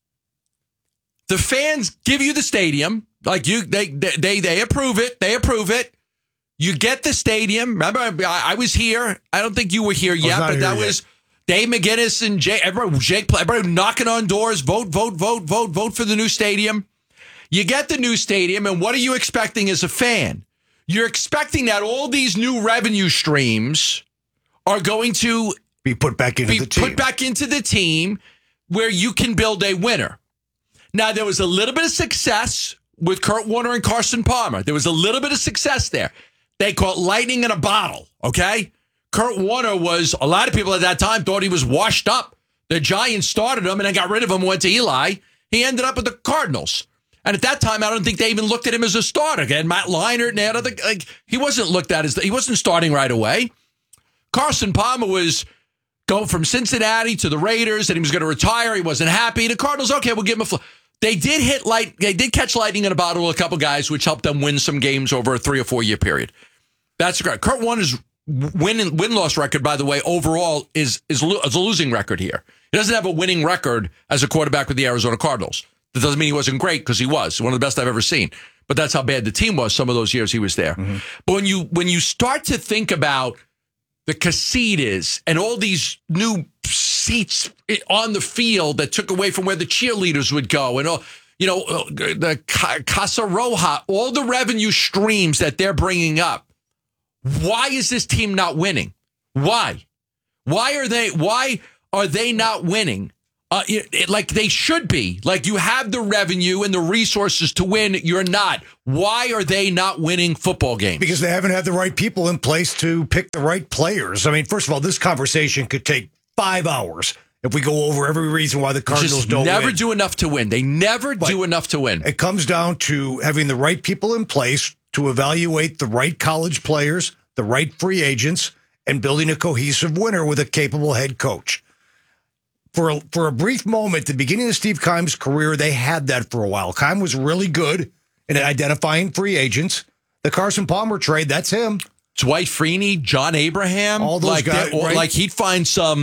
The fans give you the stadium. Like you, they they they approve it. They approve it. You get the stadium. Remember, I, I was here. I don't think you were here yet, but that was Dave McGinnis and Jake. Everybody, Jake, everybody knocking on doors. Vote, vote, vote, vote, vote for the new stadium. You get the new stadium, and what are you expecting as a fan? You're expecting that all these new revenue streams are going to be put back into be the team. put back into the team where you can build a winner. Now, there was a little bit of success with Kurt Warner and Carson Palmer. There was a little bit of success there. They caught lightning in a bottle, okay? Kurt Warner was, a lot of people at that time thought he was washed up. The Giants started him and then got rid of him, went to Eli. He ended up with the Cardinals. And at that time, I don't think they even looked at him as a starter. Again, Matt Leinart and other, like, he wasn't looked at as, he wasn't starting right away. Carson Palmer was Go from Cincinnati to the Raiders, and he was going to retire. He wasn't happy. The Cardinals, okay, we'll give him a. Fl- they did hit light. They did catch lightning in a bottle with a couple guys, which helped them win some games over a three or four year period. That's great. Kurt Warner's win win loss record, by the way, overall is is, lo- is a losing record here. He doesn't have a winning record as a quarterback with the Arizona Cardinals. That doesn't mean he wasn't great, because he was one of the best I've ever seen. But that's how bad the team was some of those years he was there. Mm-hmm. But when you when you start to think about the Casitas and all these new seats on the field that took away from where the cheerleaders would go, and all, you know, the Casa Roja, all the revenue streams that they're bringing up. Why is this team not winning? Why? Why are they? Why are they not winning? Uh, it, it, like they should be. Like you have the revenue and the resources to win. You're not. Why are they not winning football games? Because they haven't had the right people in place to pick the right players. I mean, first of all, this conversation could take five hours if we go over every reason why the Cardinals Just don't never win. do enough to win. They never But do enough to win. It comes down to having the right people in place to evaluate the right college players, the right free agents, and building a cohesive winner with a capable head coach. For a, for a brief moment, the beginning of Steve Keim's career, they had that for a while. Keim was really good in identifying free agents. The Carson Palmer trade, that's him. Dwight Freeney, John Abraham. All those like guys, they- or right? Like he'd find some